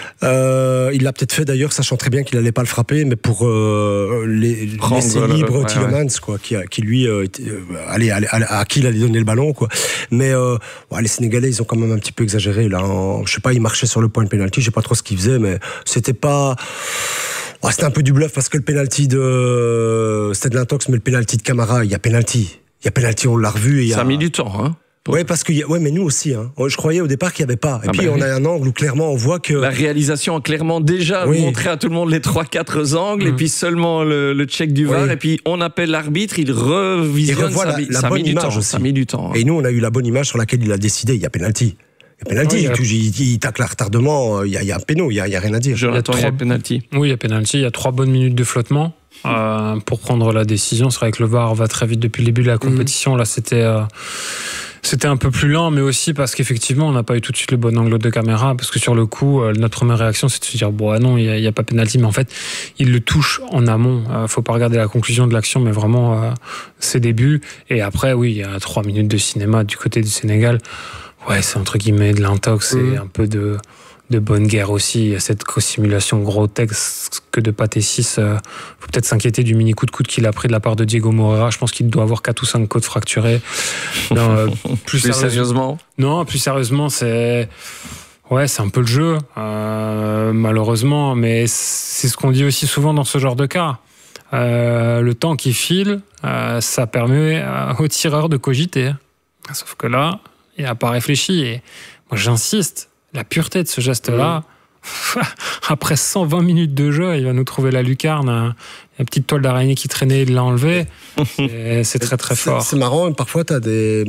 Il l'a peut-être fait d'ailleurs, sachant très bien qu'il allait pas le frapper, mais pour laisser libre Tielemans, quoi, qui lui à qui il allait donner le ballon, quoi. Mais les Sénégalais, ils ont quand même un petit peu exagéré là. Je sais pas, ils marchaient sur le point de penalty, je sais pas trop ce qu'ils faisaient, mais c'était pas. C'était un peu du bluff parce que le penalty c'était de l'intox, mais le penalty de Camara, il y a penalty, on l'a revu. Ça a mis du temps, hein. Ouais, parce que mais nous aussi, hein. Je croyais au départ qu'il n'y avait pas. Et puis on a un angle où clairement on voit que la réalisation a clairement déjà montré à tout le monde les 3-4 angles et puis seulement le check du VAR et puis on appelle l'arbitre, il revisionne, la bonne image aussi. Ça a mis du temps. Et nous on a eu la bonne image sur laquelle il a décidé. Il y a penalty. Il tacle à retardement, il y a un péno, il y a rien à dire. Il y a penalty. Oui, il y a penalty. Il y a 3 bonnes minutes de flottement pour prendre la décision. C'est vrai que le VAR va très vite depuis le début de la compétition. Là, c'était un peu plus lent, mais aussi parce qu'effectivement, on n'a pas eu tout de suite le bon angle de caméra, parce que sur le coup, notre première réaction, c'est de se dire, non, il n'y a pas pénalty, mais en fait, il le touche en amont. Faut pas regarder la conclusion de l'action, mais vraiment ses débuts. Et après, oui, il y a 3 minutes de cinéma du côté du Sénégal. Ouais, c'est entre guillemets de l'intox et un peu de bonne guerre aussi. Il y a cette co-simulation grotesque de Pathé 6. Faut peut-être s'inquiéter du mini coup de coude qu'il a pris de la part de Diego Moreira. Je pense qu'il doit avoir 4 ou 5 côtes fracturées. Non, plus sérieusement. Non, plus sérieusement, c'est un peu le jeu, malheureusement. Mais c'est ce qu'on dit aussi souvent dans ce genre de cas. Le temps qui file, ça permet aux tireurs de cogiter. Sauf que là, il n'a pas réfléchi. Et moi, j'insiste. La pureté de ce geste-là, après 120 minutes de jeu, il va nous trouver la lucarne, la petite toile d'araignée qui traînait, il l'a enlevée. C'est très très fort. C'est marrant, parfois tu as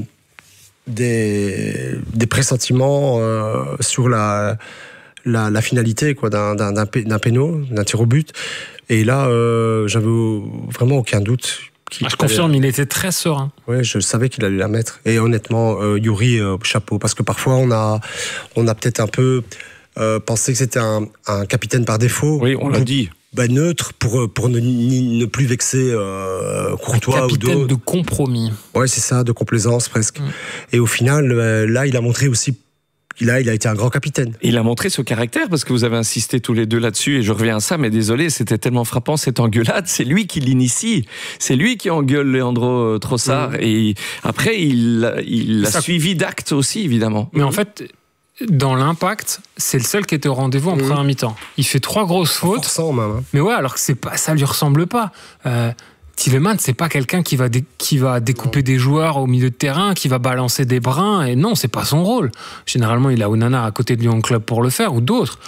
des pressentiments sur la finalité d'un péno, d'un tir au but. Et là, j'avais vraiment aucun doute. Je confirme, il était très serein. Ouais, je savais qu'il allait la mettre. Et honnêtement, Jori, chapeau, parce que parfois on a peut-être un peu pensé que c'était un capitaine par défaut. Oui, on l'a dit. Neutre pour ne plus vexer Courtois ou d'autres. Capitaine de compromis. Ouais, c'est ça, de complaisance presque. Et au final, là, il a montré aussi. Il a été un grand capitaine. Il a montré ce caractère parce que vous avez insisté tous les deux là-dessus et je reviens à ça, mais désolé, c'était tellement frappant cette engueulade. C'est lui qui l'initie. C'est lui qui engueule Leandro Trossard et après il a suivi d'actes aussi, évidemment. Mais en fait, dans l'impact, c'est le seul qui était au rendez-vous en première mi-temps. Il fait 3 grosses fautes. Forçant même. Hein. Mais ouais, alors que ça lui ressemble pas. Tielemans, c'est pas quelqu'un qui va découper des joueurs au milieu de terrain, qui va balancer des brins. Et non, c'est pas son rôle. Généralement, il a Onana à côté de lui en club pour le faire, ou d'autres.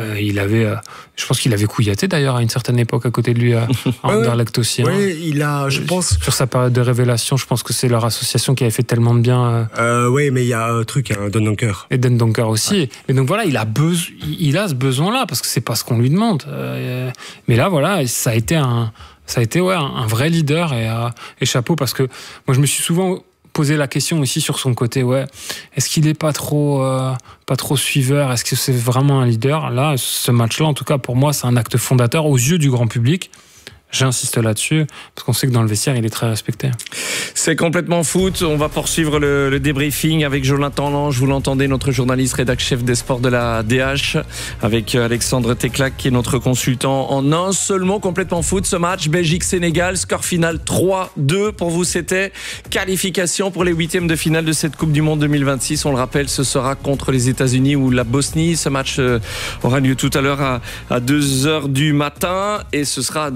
Je pense qu'il avait Kouyaté d'ailleurs à une certaine époque à côté de lui à Anderlecht aussi. Oui, il a, je pense. Sur sa période de révélation, je pense que c'est leur association qui avait fait tellement de bien. Oui, mais il y a un truc, Dendoncker. Et Dendoncker aussi. Ouais. Et donc voilà, il a ce besoin-là parce que c'est pas ce qu'on lui demande. Mais là, voilà, ça a été un vrai leader et chapeau parce que moi je me suis souvent posé la question aussi sur son côté est-ce qu'il est pas trop suiveur, est-ce que c'est vraiment un leader. Là, ce match-là en tout cas pour moi c'est un acte fondateur aux yeux du grand public. J'insiste là-dessus, parce qu'on sait que dans le vestiaire, il est très respecté. C'est complètement foot. On va poursuivre le débriefing avec Jonathan Lange. Vous l'entendez, notre journaliste rédacteur chef des sports de la DH, avec Alexandre Teclac, qui est notre consultant en un seul mot, complètement foot. Ce match, Belgique-Sénégal, score final 3-2. Pour vous, c'était qualification pour les 8e de finale de cette Coupe du Monde 2026. On le rappelle, ce sera contre les États-Unis ou la Bosnie. Ce match aura lieu tout à l'heure à 2h du matin. Et ce sera à 2h du matin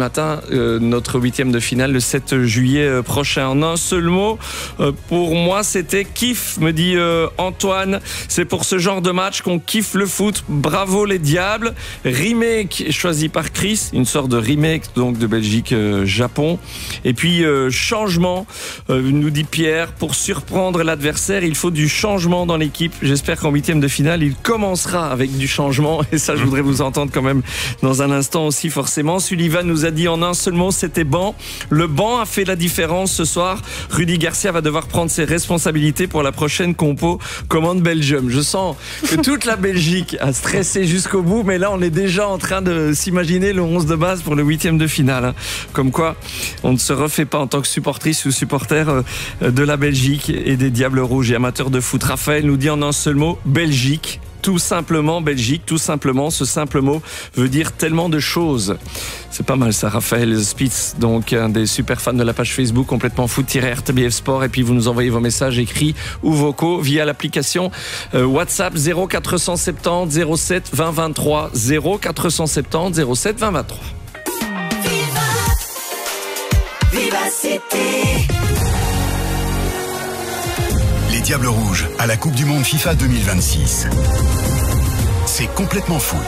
matin. Notre 8e de finale le 7 juillet prochain. En un seul mot, pour moi, c'était kiff, me dit Antoine. C'est pour ce genre de match qu'on kiffe le foot. Bravo les Diables. Remake choisi par Chris, une sorte de remake donc de Belgique-Japon. Et puis changement, nous dit Pierre, pour surprendre l'adversaire, il faut du changement dans l'équipe. J'espère qu'en 8e de finale, il commencera avec du changement. Et ça, je voudrais vous entendre quand même dans un instant aussi forcément. Sullivan nous a dit en un seul mot, c'était banc. Le banc a fait la différence ce soir. Rudy Garcia va devoir prendre ses responsabilités pour la prochaine compo commande Belgium. Je sens que toute la Belgique a stressé jusqu'au bout, mais là on est déjà en train de s'imaginer le 11 de base pour le 8e de finale. Comme quoi, on ne se refait pas en tant que supportrice ou supporter de la Belgique et des Diables Rouges et amateurs de foot. Raphaël nous dit en un seul mot, Belgique. Tout simplement Belgique, tout simplement, ce simple mot veut dire tellement de choses. C'est pas mal ça, Raphaël Spitz, donc un des super fans de la page Facebook complètement foot-RTBF Sport, et puis vous nous envoyez vos messages écrits ou vocaux via l'application WhatsApp 0470 07 20 23 0470 07 20 23. Les Diables Rouges à la Coupe du Monde FIFA 2026. C'est complètement foot.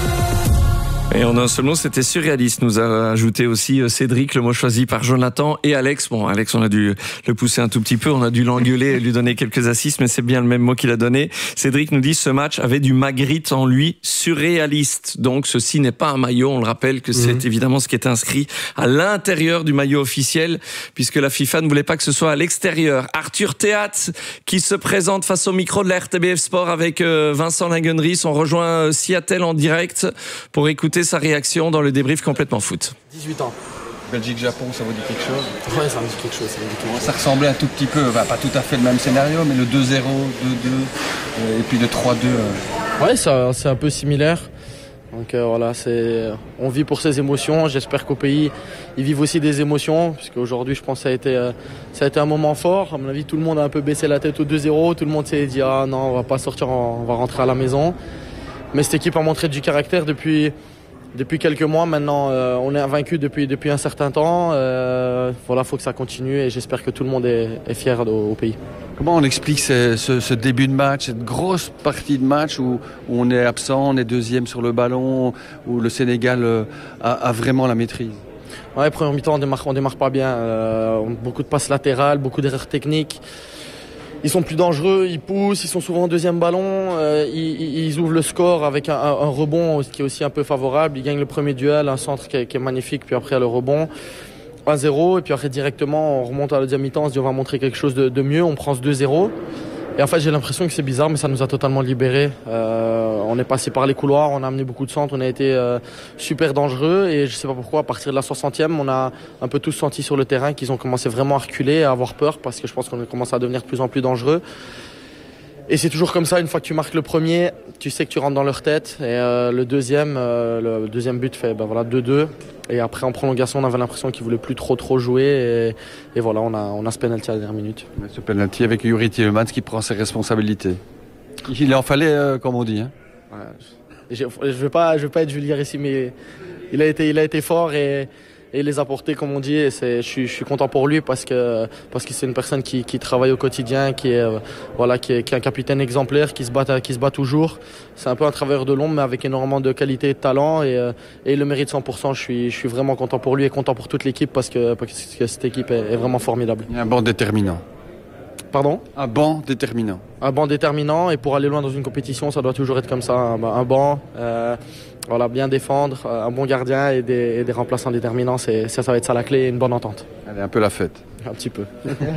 Et en un seul mot, c'était surréaliste. Nous a ajouté aussi Cédric, le mot choisi par Jonathan et Alex. Bon, Alex, on a dû le pousser un tout petit peu, on a dû l'engueuler et lui donner quelques assists, mais c'est bien le même mot qu'il a donné. Cédric nous dit, ce match avait du Magritte en lui, surréaliste. Donc, ceci n'est pas un maillot. On le rappelle que c'est évidemment ce qui est inscrit à l'intérieur du maillot officiel, puisque la FIFA ne voulait pas que ce soit à l'extérieur. Arthur Théat, qui se présente face au micro de la RTBF Sport avec Vincent Lingenries. On rejoint Seattle en direct pour écouter sa réaction dans le débrief complètement foot. 18 ans. Belgique-Japon, ça vous dit quelque chose? Ouais, ça me dit quelque chose. Ça ressemblait un tout petit peu, pas tout à fait le même scénario, mais le 2-0, 2-2 et puis le 3-2. Ouais, c'est un peu similaire. Donc voilà, on vit pour ses émotions. J'espère qu'au pays, ils vivent aussi des émotions, puisque aujourd'hui, je pense que ça a été un moment fort. À mon avis, tout le monde a un peu baissé la tête au 2-0. Tout le monde s'est dit, ah non, on va pas sortir, on va rentrer à la maison. Mais cette équipe a montré du caractère depuis quelques mois. Maintenant, on est invaincu depuis un certain temps. Voilà, faut que ça continue et j'espère que tout le monde est fier au pays. Comment on explique ce début de match, cette grosse partie de match où on est absent, on est deuxième sur le ballon, où le Sénégal a vraiment la maîtrise? Ouais, première mi-temps, on démarre pas bien. Beaucoup de passes latérales, beaucoup d'erreurs techniques. Ils sont plus dangereux, ils poussent, ils sont souvent en deuxième ballon, ils ouvrent le score avec un rebond qui est aussi un peu favorable. Ils gagnent le premier duel, un centre qui est magnifique, puis après le rebond, 1-0, et puis après directement on remonte à la deuxième mi-temps, on se dit on va montrer quelque chose de mieux, on prend ce 2-0. Et en fait j'ai l'impression que c'est bizarre, mais ça nous a totalement libérés. On est passé par les couloirs, on a amené beaucoup de centres, on a été super dangereux, et je sais pas pourquoi, à partir de la 60e, on a un peu tous senti sur le terrain qu'ils ont commencé vraiment à reculer, à avoir peur, parce que je pense qu'on commence à devenir de plus en plus dangereux. Et c'est toujours comme ça, une fois que tu marques le premier, tu sais que tu rentres dans leur tête. Et le deuxième but fait 2-2. Et après, en prolongation, on avait l'impression qu'ils ne voulaient plus trop jouer. Et voilà, on a ce penalty à la dernière minute. Ce penalty avec Yuri Tielemans qui prend ses responsabilités. Il en fallait, comme on dit. Hein. Ouais. Je veux pas être vulgaire ici, mais il a été fort et les apporter, comme on dit. Et je suis content pour lui parce que c'est une personne qui travaille au quotidien, qui est un capitaine exemplaire, qui se bat toujours. C'est un peu un travailleur de l'ombre, mais avec énormément de qualité et de talent, et il le mérite 100%. Je suis vraiment content pour lui et content pour toute l'équipe parce que cette équipe est vraiment formidable. Il y a un banc déterminant. Pardon ? Un banc déterminant. Un banc déterminant, et pour aller loin dans une compétition, ça doit toujours être comme ça, un banc. Bien défendre, un bon gardien et des remplaçants déterminants, ça va être ça la clé, une bonne entente. Allez, un peu la fête. Un petit peu.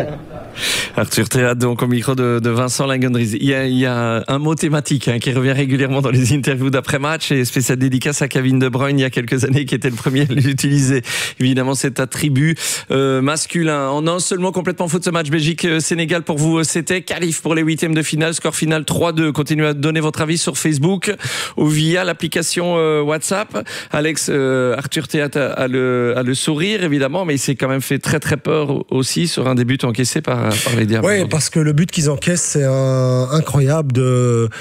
Arthur Théat, donc au micro de Vincent Lingenries. Il y a un mot thématique qui revient régulièrement dans les interviews d'après-match, et spécial dédicace à Kevin De Bruyne il y a quelques années, qui était le premier à l'utiliser. Évidemment, cet attribut masculin. En un seul mot, complètement foot, ce match Belgique-Sénégal pour vous, c'était qualif pour les 8e de finale, score final 3-2. Continuez à donner votre avis sur Facebook ou via l'application WhatsApp. Alex, Arthur Théat a le sourire évidemment, mais il s'est quand même fait très très peur aussi sur un des buts encaissés par les Diables. Oui, parce que le but qu'ils encaissent, c'est incroyable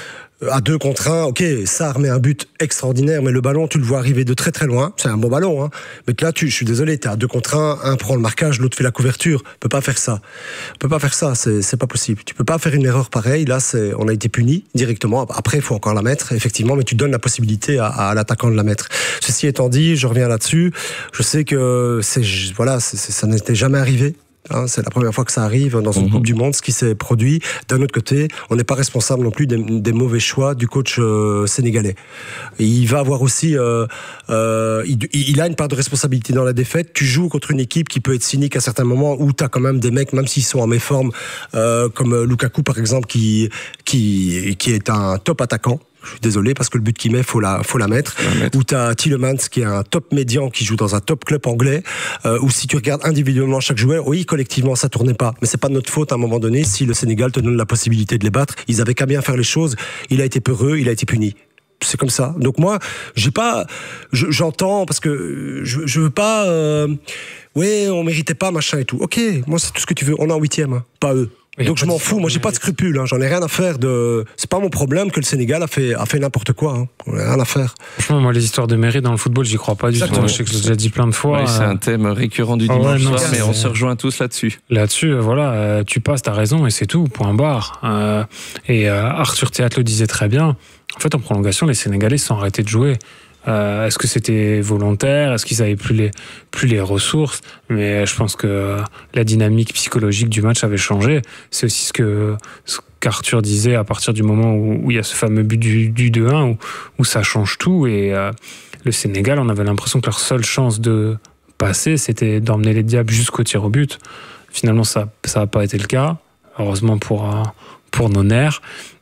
à 2 contre 1, ok, Sarr met un but extraordinaire, mais le ballon, tu le vois arriver de très très loin. C'est un bon ballon, hein. Mais que là, je suis désolé, t'es à 2 contre 1, un prend le marquage, l'autre fait la couverture. On peut pas faire ça. C'est pas possible. Tu peux pas faire une erreur pareille. Là, on a été puni directement. Après, il faut encore la mettre, effectivement, mais tu donnes la possibilité à l'attaquant de la mettre. Ceci étant dit, je reviens là-dessus. Je sais que ça n'était jamais arrivé. Hein, c'est la première fois que ça arrive dans une Coupe du Monde, ce qui s'est produit. D'un autre côté, on n'est pas responsable non plus des mauvais choix du coach sénégalais. Et il va avoir aussi, il a une part de responsabilité dans la défaite. Tu joues contre une équipe qui peut être cynique à certains moments, où tu as quand même des mecs, même s'ils sont en méforme, comme Lukaku par exemple, qui est un top attaquant. Je suis désolé parce que le but qu'il met, faut la mettre. Ou t'as Tielemans qui est un top médian qui joue dans un top club anglais. Ou si tu regardes individuellement chaque joueur, oui, collectivement ça tournait pas, mais c'est pas de notre faute à un moment donné si le Sénégal te donne la possibilité de les battre. Ils avaient qu'à bien faire les choses. Il a été peureux, il a été puni. C'est comme ça. Donc moi, j'entends parce que je veux pas. Ouais, on méritait pas machin et tout. Ok, moi c'est tout ce que tu veux. On est en 8e, hein, pas eux. Donc je m'en fous, moi j'ai pas de scrupules, hein. J'en ai rien à faire c'est pas mon problème que le Sénégal a fait n'importe quoi, hein. On a rien à faire. Franchement, moi les histoires de mérite dans le football, j'y crois pas du tout. Je sais que je l'ai déjà dit plein de fois. Ouais, c'est un thème récurrent du dimanche soir, mais on se rejoint tous là-dessus. Là-dessus, voilà, tu passes, t'as raison et c'est tout, point barre. Arthur Théâtre le disait très bien. En fait, en prolongation, les Sénégalais se sont arrêtés de jouer. Est-ce que c'était volontaire? Est-ce qu'ils avaient plus les ressources? Mais je pense que la dynamique psychologique du match avait changé. C'est aussi ce qu'Arthur disait à partir du moment où il y a ce fameux but du 2-1 où ça change tout. Et le Sénégal, on avait l'impression que leur seule chance de passer, c'était d'emmener les Diables jusqu'au tir au but. Finalement, ça n'a pas été le cas. Heureusement pour nos nerfs.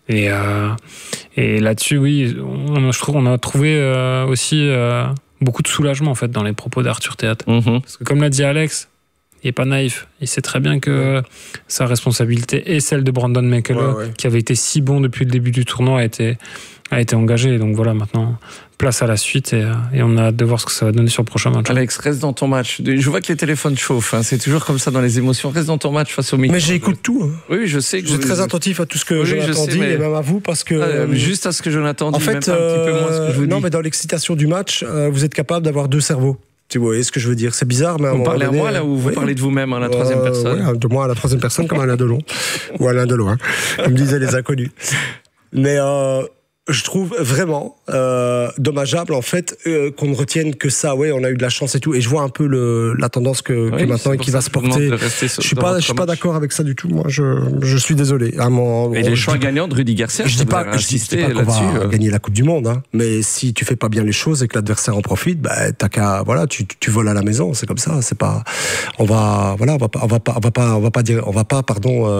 Et là-dessus, oui, je trouve qu'on a trouvé aussi beaucoup de soulagement en fait dans les propos d'Arthur Théâtre. Parce que comme l'a dit Alex, il n'est pas naïf. Il sait très bien que sa responsabilité et celle de Brandon McCullough, qui avait été si bon depuis le début du tournoi, a été engagée. Donc voilà, maintenant, place à la suite et on a hâte de voir ce que ça va donner sur le prochain match. Alex, reste dans ton match. Je vois que les téléphones chauffent, hein. C'est toujours comme ça dans les émotions. Reste dans ton match face au micro. Mais j'écoute tout. Hein. Oui, je sais. Je suis très attentif à tout ce que Jonathan dit, et même à vous, parce que... juste à ce que Jonathan dit, en fait, même pas un petit peu moins ce que je vous dis. Non, mais dans l'excitation du match, vous êtes capable d'avoir 2 cerveaux. Vous voyez ce que je veux dire? C'est bizarre, mais vous parlez à moi là ou vous parlez de vous-même à la 3e personne? De moi à la 3e personne comme Alain Delon. Ou Alain Delon, hein, comme disaient les inconnus. Mais je trouve vraiment dommageable en fait qu'on ne retienne que ça. Ouais, on a eu de la chance et tout. Et je vois un peu la tendance que maintenant qui va se porter. Je suis pas d'accord avec ça du tout. Moi, je suis désolé. Et les choix gagnants de Rudy Garcia, je dis pas qu'on va gagner la Coupe du Monde, hein. Mais si tu fais pas bien les choses et que l'adversaire en profite, bah t'as qu'à tu voles à la maison. C'est comme ça. C'est pas. On va pas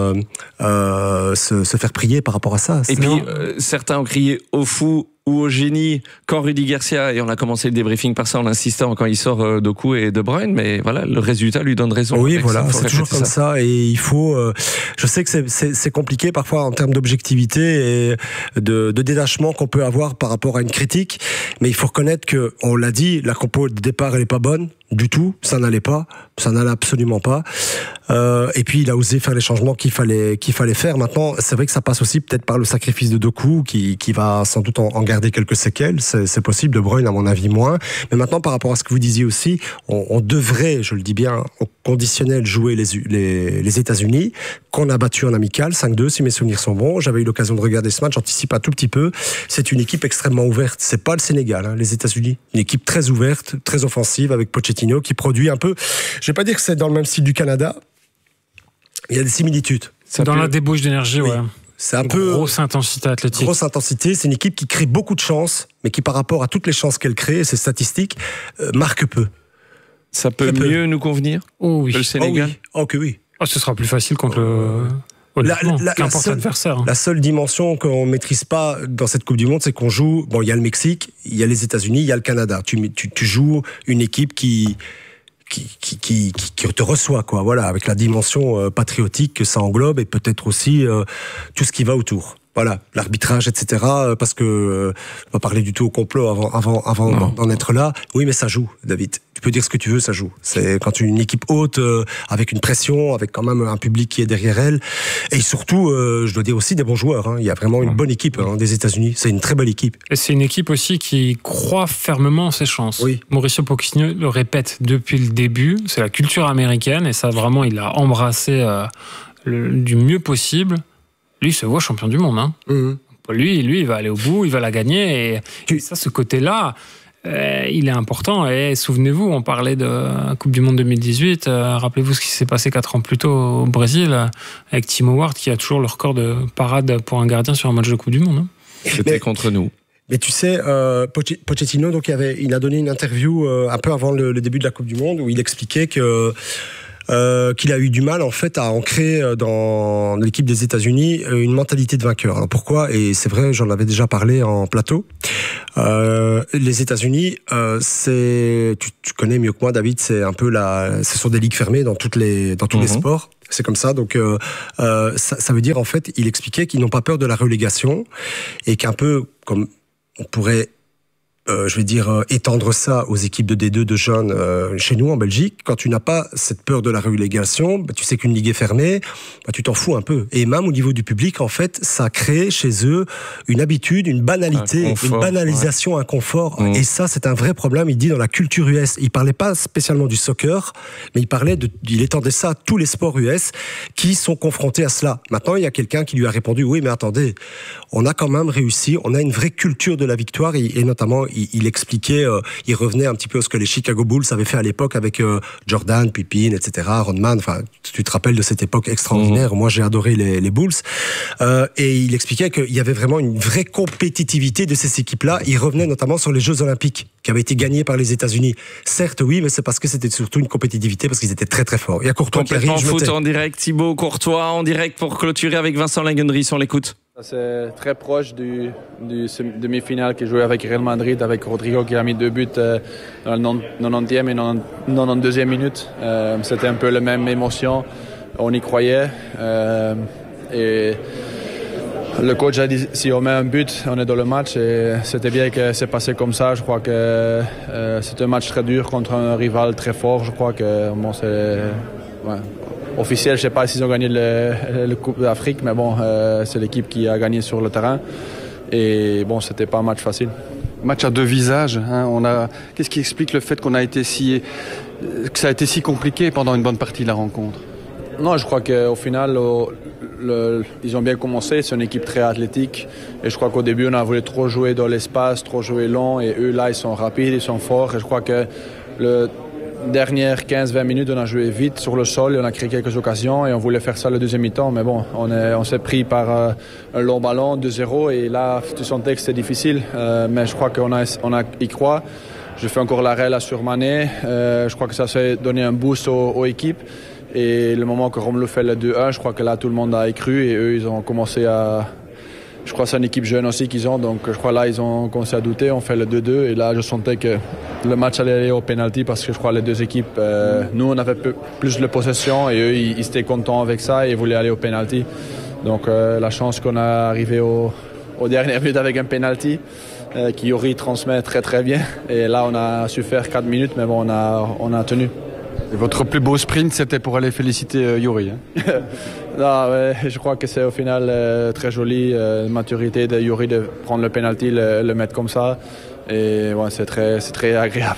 se faire prier par rapport à ça. Et puis certains ont crié au fou ou au génie quand Rudy Garcia, et on a commencé le débriefing par ça en insistant quand il sort Doku et De Bruyne, mais voilà, le résultat lui donne raison. Oui, voilà, c'est toujours comme ça et il faut je sais que c'est compliqué parfois en termes d'objectivité et de détachement qu'on peut avoir par rapport à une critique, mais il faut reconnaître que, on l'a dit, la compo de départ elle est pas bonne du tout, ça n'allait absolument pas. Et puis il a osé faire les changements qu'il fallait faire. Maintenant, c'est vrai que ça passe aussi peut-être par le sacrifice de Doku qui va sans doute en garder quelques séquelles. C'est possible. De Bruyne, à mon avis, moins. Mais maintenant, par rapport à ce que vous disiez aussi, on devrait, je le dis bien, au conditionnel, jouer les États-Unis, qu'on a battu en amical 5-2, si mes souvenirs sont bons. J'avais eu l'occasion de regarder ce match. J'anticipe un tout petit peu. C'est une équipe extrêmement ouverte. C'est pas le Sénégal, hein, les États-Unis. Une équipe très ouverte, très offensive, avec Pochettino qui produit un peu. Je vais pas dire que c'est dans le même style du Canada. Il y a des similitudes. C'est dans la débauche d'énergie, oui. C'est un peu grosse intensité athlétique. Grosse intensité. C'est une équipe qui crée beaucoup de chances, mais qui, par rapport à toutes les chances qu'elle crée, ses statistiques, marque peu. Ça peut mieux nous convenir que le Sénégal. Que oui. Ce sera plus facile contre qu'importe l'adversaire. La seule dimension qu'on maîtrise pas dans cette Coupe du Monde, c'est qu'on joue. Bon, il y a le Mexique, il y a les États-Unis, il y a le Canada. Tu joues une équipe qui te reçoit, quoi. Voilà, avec la dimension patriotique que ça englobe et peut-être aussi tout ce qui va autour. Voilà, l'arbitrage, etc. Parce que on va parler du tout au complot avant d'en être là. Oui, mais ça joue, David. Tu peux dire ce que tu veux, ça joue. C'est quand une équipe haute, avec une pression, avec quand même un public qui est derrière elle, et surtout, je dois dire aussi des bons joueurs. Hein. Il y a vraiment une bonne équipe des États-Unis. C'est une très belle équipe. Et c'est une équipe aussi qui croit fermement en ses chances. Oui. Mauricio Pochettino le répète depuis le début. C'est la culture américaine, et ça vraiment, il a embrassé du mieux possible. Lui, il se voit champion du monde. Hein. Lui, il va aller au bout, il va la gagner. Et ça, ce côté-là, il est important. Et souvenez-vous, on parlait de la Coupe du Monde 2018. Rappelez-vous ce qui s'est passé 4 ans plus tôt au Brésil avec Tim Howard, qui a toujours le record de parade pour un gardien sur un match de Coupe du Monde. Hein. C'était contre nous. Mais tu sais, Pochettino, donc, il a donné une interview un peu avant le début de la Coupe du Monde où il expliquait qu'il a eu du mal en fait à ancrer dans l'équipe des États-Unis une mentalité de vainqueur. Alors pourquoi ? Et c'est vrai, j'en avais déjà parlé en plateau. Les États-Unis, tu connais mieux que moi, David, c'est un peu ce sont des ligues fermées dans tous les sports. C'est comme ça, donc ça veut dire en fait, il expliquait qu'ils n'ont pas peur de la relégation et qu'un peu comme on pourrait étendre ça aux équipes de D2 de jeunes chez nous en Belgique. Quand tu n'as pas cette peur de la relégation, tu sais qu'une ligue est fermée, tu t'en fous un peu. Et même au niveau du public, en fait, ça crée chez eux une habitude, une banalité, une banalisation, un confort. Et ça, c'est un vrai problème, il dit, dans la culture US. Il parlait pas spécialement du soccer, mais il étendait ça à tous les sports US qui sont confrontés à cela. Maintenant, il y a quelqu'un qui lui a répondu, oui, mais attendez, on a quand même réussi, on a une vraie culture de la victoire, et notamment, il expliquait, il revenait un petit peu à ce que les Chicago Bulls avaient fait à l'époque avec Jordan, Pippen, etc., Rodman. Enfin, tu te rappelles de cette époque extraordinaire. Moi, j'ai adoré les Bulls. Et il expliquait qu'il y avait vraiment une vraie compétitivité de ces équipes-là. Il revenait notamment sur les Jeux Olympiques qui avaient été gagnés par les États-Unis. Certes, oui, mais c'est parce que c'était surtout une compétitivité, parce qu'ils étaient très très forts. Il y a Courtois qui arrive. Complètement foot en direct, Thibaut Courtois en direct pour clôturer avec Vincent Langendries. On l'écoute. C'est très proche du demi-finale qui jouait avec Real Madrid, avec Rodrigo qui a mis 2 buts dans le 90e et 92e minute. C'était un peu la même émotion, on y croyait. Et le coach a dit, si on met un but, on est dans le match, et c'était bien que c'est passé comme ça. Je crois que c'est un match très dur contre un rival très fort. Je crois que c'est... Ouais. Officiel, je ne sais pas s'ils ont gagné le Coupe d'Afrique, mais bon, c'est l'équipe qui a gagné sur le terrain. Et bon, c'était pas un match facile. Match à 2 visages. Hein. Qu'est-ce qui explique le fait que ça a été si compliqué pendant une bonne partie de la rencontre ? Non, je crois qu'au final, ils ont bien commencé. C'est une équipe très athlétique. Et je crois qu'au début, on a voulu trop jouer dans l'espace, trop jouer long. Et eux, là, ils sont rapides, ils sont forts. Et je crois que dernières 15-20 minutes, on a joué vite sur le sol et on a créé quelques occasions et on voulait faire ça le deuxième mi-temps, mais bon, on s'est pris par un long ballon, 2-0, et là, tu sentais que c'était difficile, mais je crois qu'on y croit. Je fais encore l'arrêt là sur Mané, je crois que ça s'est donné un boost aux équipes, et le moment que Romelu fait le 2-1, je crois que là, tout le monde a y cru et eux, ils ont commencé à... Je crois que c'est une équipe jeune aussi qu'ils ont, donc je crois là ils ont commencé à douter, on fait le 2-2 et là je sentais que le match allait aller au penalty parce que je crois les deux équipes, nous on avait plus de possession et eux ils étaient contents avec ça et ils voulaient aller au penalty. Donc la chance qu'on a arrivé au dernier but avec un penalty qui Yuri transmet très très bien, et là on a su faire 4 minutes, mais bon on a tenu. Et votre plus beau sprint, c'était pour aller féliciter Yuri, hein. Non, ouais, je crois que c'est au final très joli, maturité de Yuri de prendre le penalty, le mettre comme ça. Et ouais, c'est très agréable.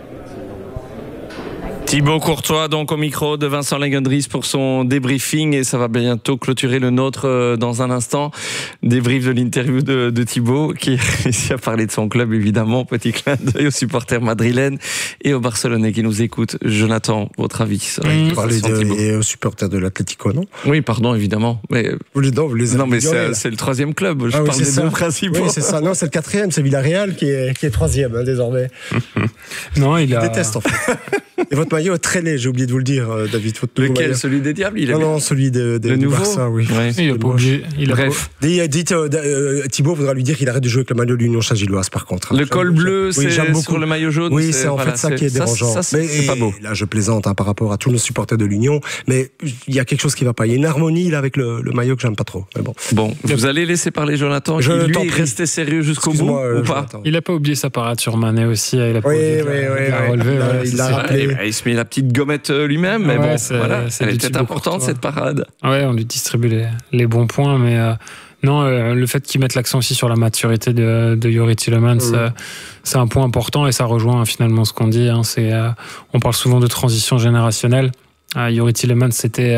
Thibaut Courtois, donc au micro de Vincent Langendries pour son débriefing, et ça va bientôt clôturer le nôtre dans un instant. Débrief de l'interview de Thibaut qui a réussi à parler de son club, évidemment. Petit clin d'œil aux supporters madrilènes et aux Barcelonais qui nous écoutent. Jonathan, votre avis sur et aux supporters de l'Atlético, non ? Oui, pardon, évidemment. Mais non, mais c'est le 3e club. Je parle des 2 principaux. Oui, c'est ça. Non, c'est le 4e. C'est Villarreal qui est 3e désormais. Non, il déteste en fait. Et votre maillot est très laid, j'ai oublié de vous le dire, David. Lequel? Celui des Diables? Non, celui du Barça, oui. Ouais. Il a pas oublié. Bref. Thibaut voudra lui dire qu'il arrête de jouer avec le maillot de l'Union Saint-Gilloise, par contre. Le col bleu, c'est sur le maillot jaune. Oui, c'est en fait ça qui est dérangeant. Ça, c'est pas beau. Là, je plaisante par rapport à tous nos supporters de l'Union, mais il y a quelque chose qui va pas. Il y a une harmonie là avec le maillot que j'aime pas trop. Mais bon, vous allez laisser parler Jonathan, qui lui est resté sérieux jusqu'au bout ou pas? Il a pas oublié sa parade sur Mané aussi. Il a pas il l'a rappelé. Il se met la petite gommette lui-même, mais bon, voilà, elle était importante cette parade. Ouais, on lui distribue les bons points, mais non, le fait qu'ils mettent l'accent aussi sur la maturité de Youri Tielemans, c'est un point important et ça rejoint finalement ce qu'on dit. On parle souvent de transition générationnelle. Youri Tielemans, c'était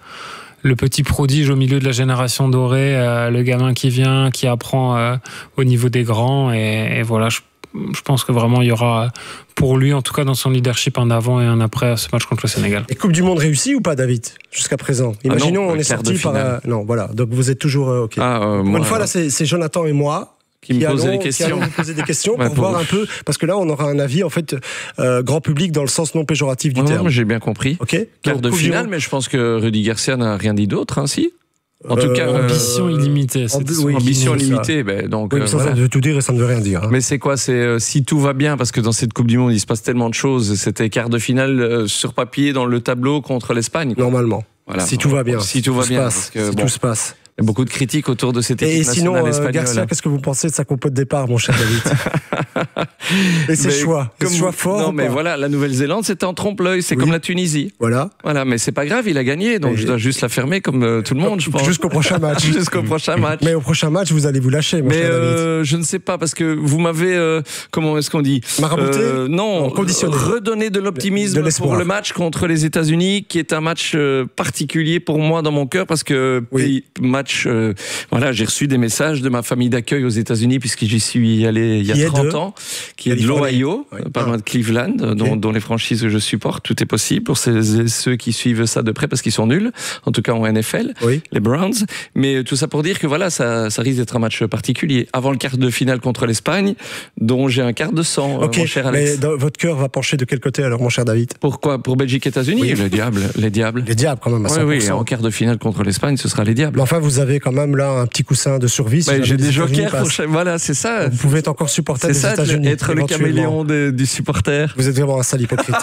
le petit prodige au milieu de la génération dorée, le gamin qui vient, qui apprend au niveau des grands. Et voilà, je pense que vraiment il y aura pour lui, en tout cas dans son leadership, un avant et un après ce match contre le Sénégal. Et Coupe du Monde réussie ou pas, David, jusqu'à présent? Imaginons, on est sorti par... non, voilà, donc vous êtes toujours OK. Une fois, là, c'est Jonathan et moi qui allons vous poser des questions pour voir un peu, parce que là on aura un avis en fait grand public dans le sens non péjoratif du terme. J'ai bien compris. OK. Quart de finale, mais je pense que Rudy Garcia n'a rien dit d'autre, si. En tout cas, ambition illimitée. Ambition limitée. Donc, ça veut tout dire et ça ne veut rien dire. Mais c'est quoi? C'est si tout va bien, parce que dans cette Coupe du Monde, il se passe tellement de choses. C'était quart de finale sur papier dans le tableau contre l'Espagne. Normalement. Voilà. Si tout va bien. Si tout va bien. Tout se passe. Il y a beaucoup de critiques autour de cette équipe nationale espagnole. Et sinon, Garcia, qu'est-ce que vous pensez de sa compo de départ, mon cher David? Et ses choix forts? Non, mais voilà, la Nouvelle-Zélande, c'était en trompe-l'œil, c'est comme la Tunisie. Voilà, mais c'est pas grave, il a gagné, donc je dois juste la fermer comme tout le monde, je pense. Jusqu'au prochain match. Jusqu'au prochain match. Mais au prochain match, vous allez vous lâcher, mon cher David. Je ne sais pas, parce que vous m'avez, comment est-ce qu'on dit? Marabouté? Non, conditionné. Redonner de l'optimisme pour le match contre les États-Unis, qui est un match particulier pour moi dans mon cœur, parce que match... Voilà, j'ai reçu des messages de ma famille d'accueil aux États-Unis, puisque j'y suis allé il y a 30 ans, qui est de l'Ohio, pas loin de Cleveland, dont les franchises que je supporte. Tout est possible pour ceux qui suivent ça de près, parce qu'ils sont nuls, en tout cas en NFL, les Browns. Mais tout ça pour dire que voilà, ça risque d'être un match particulier. Avant le quart de finale contre l'Espagne, dont j'ai un quart de sang, mon cher Alex. Mais votre cœur va pencher de quel côté alors, mon cher David? Pourquoi? Pour Belgique-États-Unis? Les Diables. Les Diables quand même, à 100%. Oui, en quart de finale contre l'Espagne, ce sera les Diables. Mais enfin, vous avez quand même là un petit coussin de survie. J'ai des jokers voilà, c'est ça. Vous pouvez encore supporter les États-Unis. Être le caméléon du supporter. Vous êtes vraiment un sale hypocrite.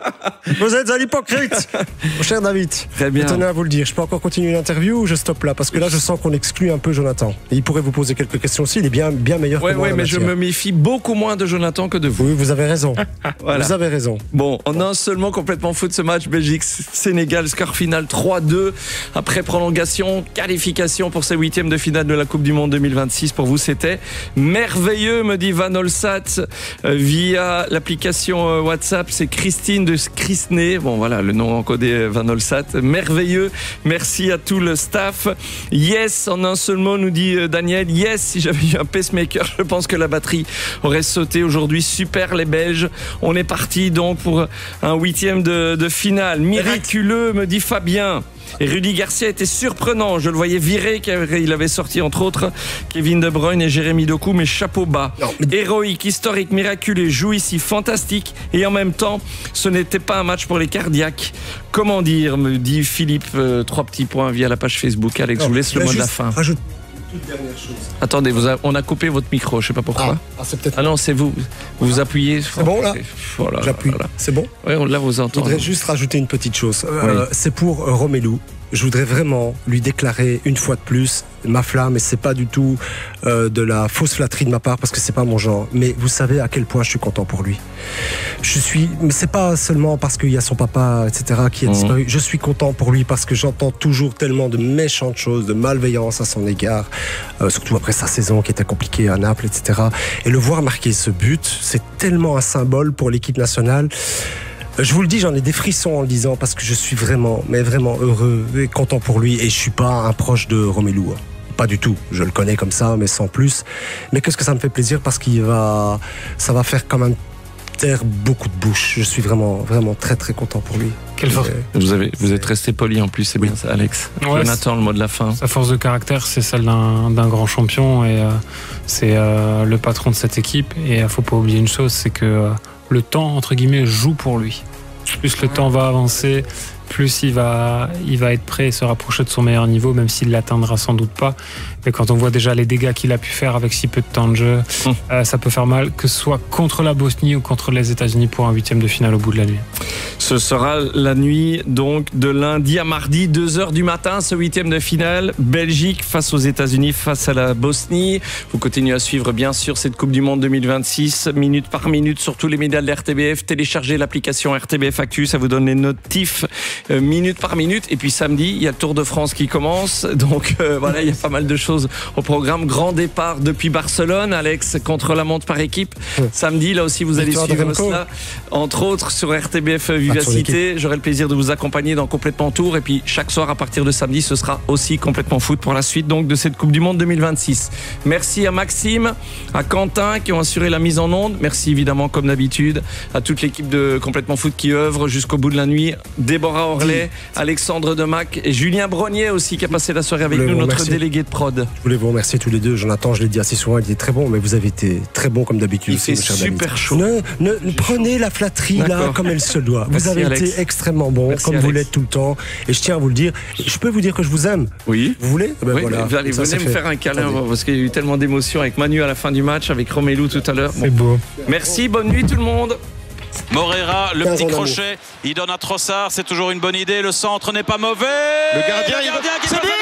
Vous êtes un hypocrite, mon cher David. Très bien. Je tenais à vous le dire. Je peux encore continuer l'interview ou je stoppe là? Parce que là, je sens qu'on exclut un peu Jonathan. Et il pourrait vous poser quelques questions aussi. Il est bien meilleur que moi. Oui, mais je me méfie beaucoup moins de Jonathan que de vous. Oui, vous avez raison. Voilà. Vous avez raison. Bon, en un seulement complètement foot ce match, Belgique-Sénégal, score final 3-2. Après prolongation, qualification pour ces huitièmes de finale de la Coupe du Monde 2026. Pour vous, c'était merveilleux, me dit Van Olsat via l'application WhatsApp. C'est Christine de Crisney. Bon, voilà, le nom encodé Van Olsat. Merveilleux. Merci à tout le staff. Yes, en un seul mot, nous dit Daniel. Yes, si j'avais eu un pacemaker, je pense que la batterie aurait sauté aujourd'hui. Super, les Belges. On est parti donc pour un huitième de finale. Miraculeux, me dit Fabien. Et Rudy Garcia était surprenant. Je le voyais virer, il avait sorti entre autres Kevin De Bruyne et Jérémy Doku, mais chapeau bas. Héroïque, historique, miraculeux, jouissif, fantastique. Et en même temps, ce n'était pas un match pour les cardiaques. Comment dire, me dit Philippe, 3 petits points via la page Facebook. Alex, je vous laisse le mot de la fin. Toute dernière chose. Attendez, on a coupé votre micro, je sais pas pourquoi. C'est peut-être. Ah non, c'est vous. Vous appuyez. C'est bon là. Voilà, j'appuie. Voilà. C'est bon. Oui, là vous entendez. Je voudrais juste rajouter une petite chose. C'est pour Romelu. Je voudrais vraiment lui déclarer une fois de plus ma flamme, et c'est pas du tout de la fausse flatterie de ma part, parce que c'est pas mon genre. Mais vous savez à quel point je suis content pour lui. Mais c'est pas seulement parce qu'il y a son papa, etc., qui a disparu. Je suis content pour lui parce que j'entends toujours tellement de méchantes choses, de malveillance à son égard, surtout après sa saison qui était compliquée à Naples, etc. Et le voir marquer ce but, c'est tellement un symbole pour l'équipe nationale. Je vous le dis, j'en ai des frissons en le disant, parce que je suis vraiment, mais vraiment heureux et content pour lui. Et je suis pas un proche de Romelu. Pas du tout. Je le connais comme ça, mais sans plus. Mais qu'est-ce que ça me fait plaisir, parce ça va faire quand même taire beaucoup de bouches. Je suis vraiment, vraiment très, très content pour lui. Quelle force. Vous êtes resté poli en plus, c'est bien ça, Alex. Ouais, Jonathan, le mot de la fin. Sa force de caractère, c'est celle d'un grand champion, et c'est le patron de cette équipe. Et il faut pas oublier une chose, c'est que le temps, entre guillemets, joue pour lui. plus le temps va avancer, plus il va être prêt et se rapprocher de son meilleur niveau, même s'il l'atteindra sans doute pas. Mais quand on voit déjà les dégâts qu'il a pu faire avec si peu de temps de jeu, ça peut faire mal, que ce soit contre la Bosnie ou contre les États-Unis pour un 8e de finale au bout de la nuit. Ce sera la nuit donc de lundi à mardi, 2h du matin, ce 8e de finale. Belgique face aux États-Unis, face à la Bosnie. Vous continuez à suivre bien sûr cette Coupe du Monde 2026, minute par minute sur tous les médias de la RTBF. Téléchargez l'application RTBF Actu, ça vous donne les notifs minute par minute. Et puis samedi, il y a le Tour de France qui commence. Donc voilà, il y a pas mal de choses au programme. Grand départ depuis Barcelone, Alex, contre-la-montre par équipe. Samedi, là aussi, vous allez suivre cela, entre autres sur RTBF Vivacité. J'aurai le plaisir de vous accompagner dans Complètement Tour. Et puis chaque soir, à partir de samedi, ce sera aussi Complètement Foot pour la suite donc de cette Coupe du Monde 2026. Merci à Maxime, à Quentin qui ont assuré la mise en onde. Merci évidemment, comme d'habitude, à toute l'équipe de Complètement Foot qui œuvre jusqu'au bout de la nuit. Déborah Orlet, Alexandre Demac et Julien Brognier aussi qui a passé la soirée avec nous, notre délégué de prod. Je voulais vous remercier tous les deux. Jonathan, je l'ai dit assez souvent, il était très bon, mais vous avez été très bon comme d'habitude. Il fait super chaud. Prenez la flatterie là comme elle se doit. Merci, vous avez Alex. été extrêmement bon, Merci, comme Alex. vous l'êtes tout le temps. Et je tiens à vous le dire. Je peux vous dire que je vous aime. Oui. Vous voulez Oui, voilà. venez me faire un câlin. Attendez. Parce qu'il y a eu tellement d'émotions avec Manu à la fin du match, avec Romelu tout à l'heure. C'est beau. Merci, bonne nuit tout le monde. Morera, le 15 petit ans d'amour. crochet, il donne à Trossard, c'est toujours une bonne idée, le centre n'est pas mauvais. Le gardien, il qui c'est va but.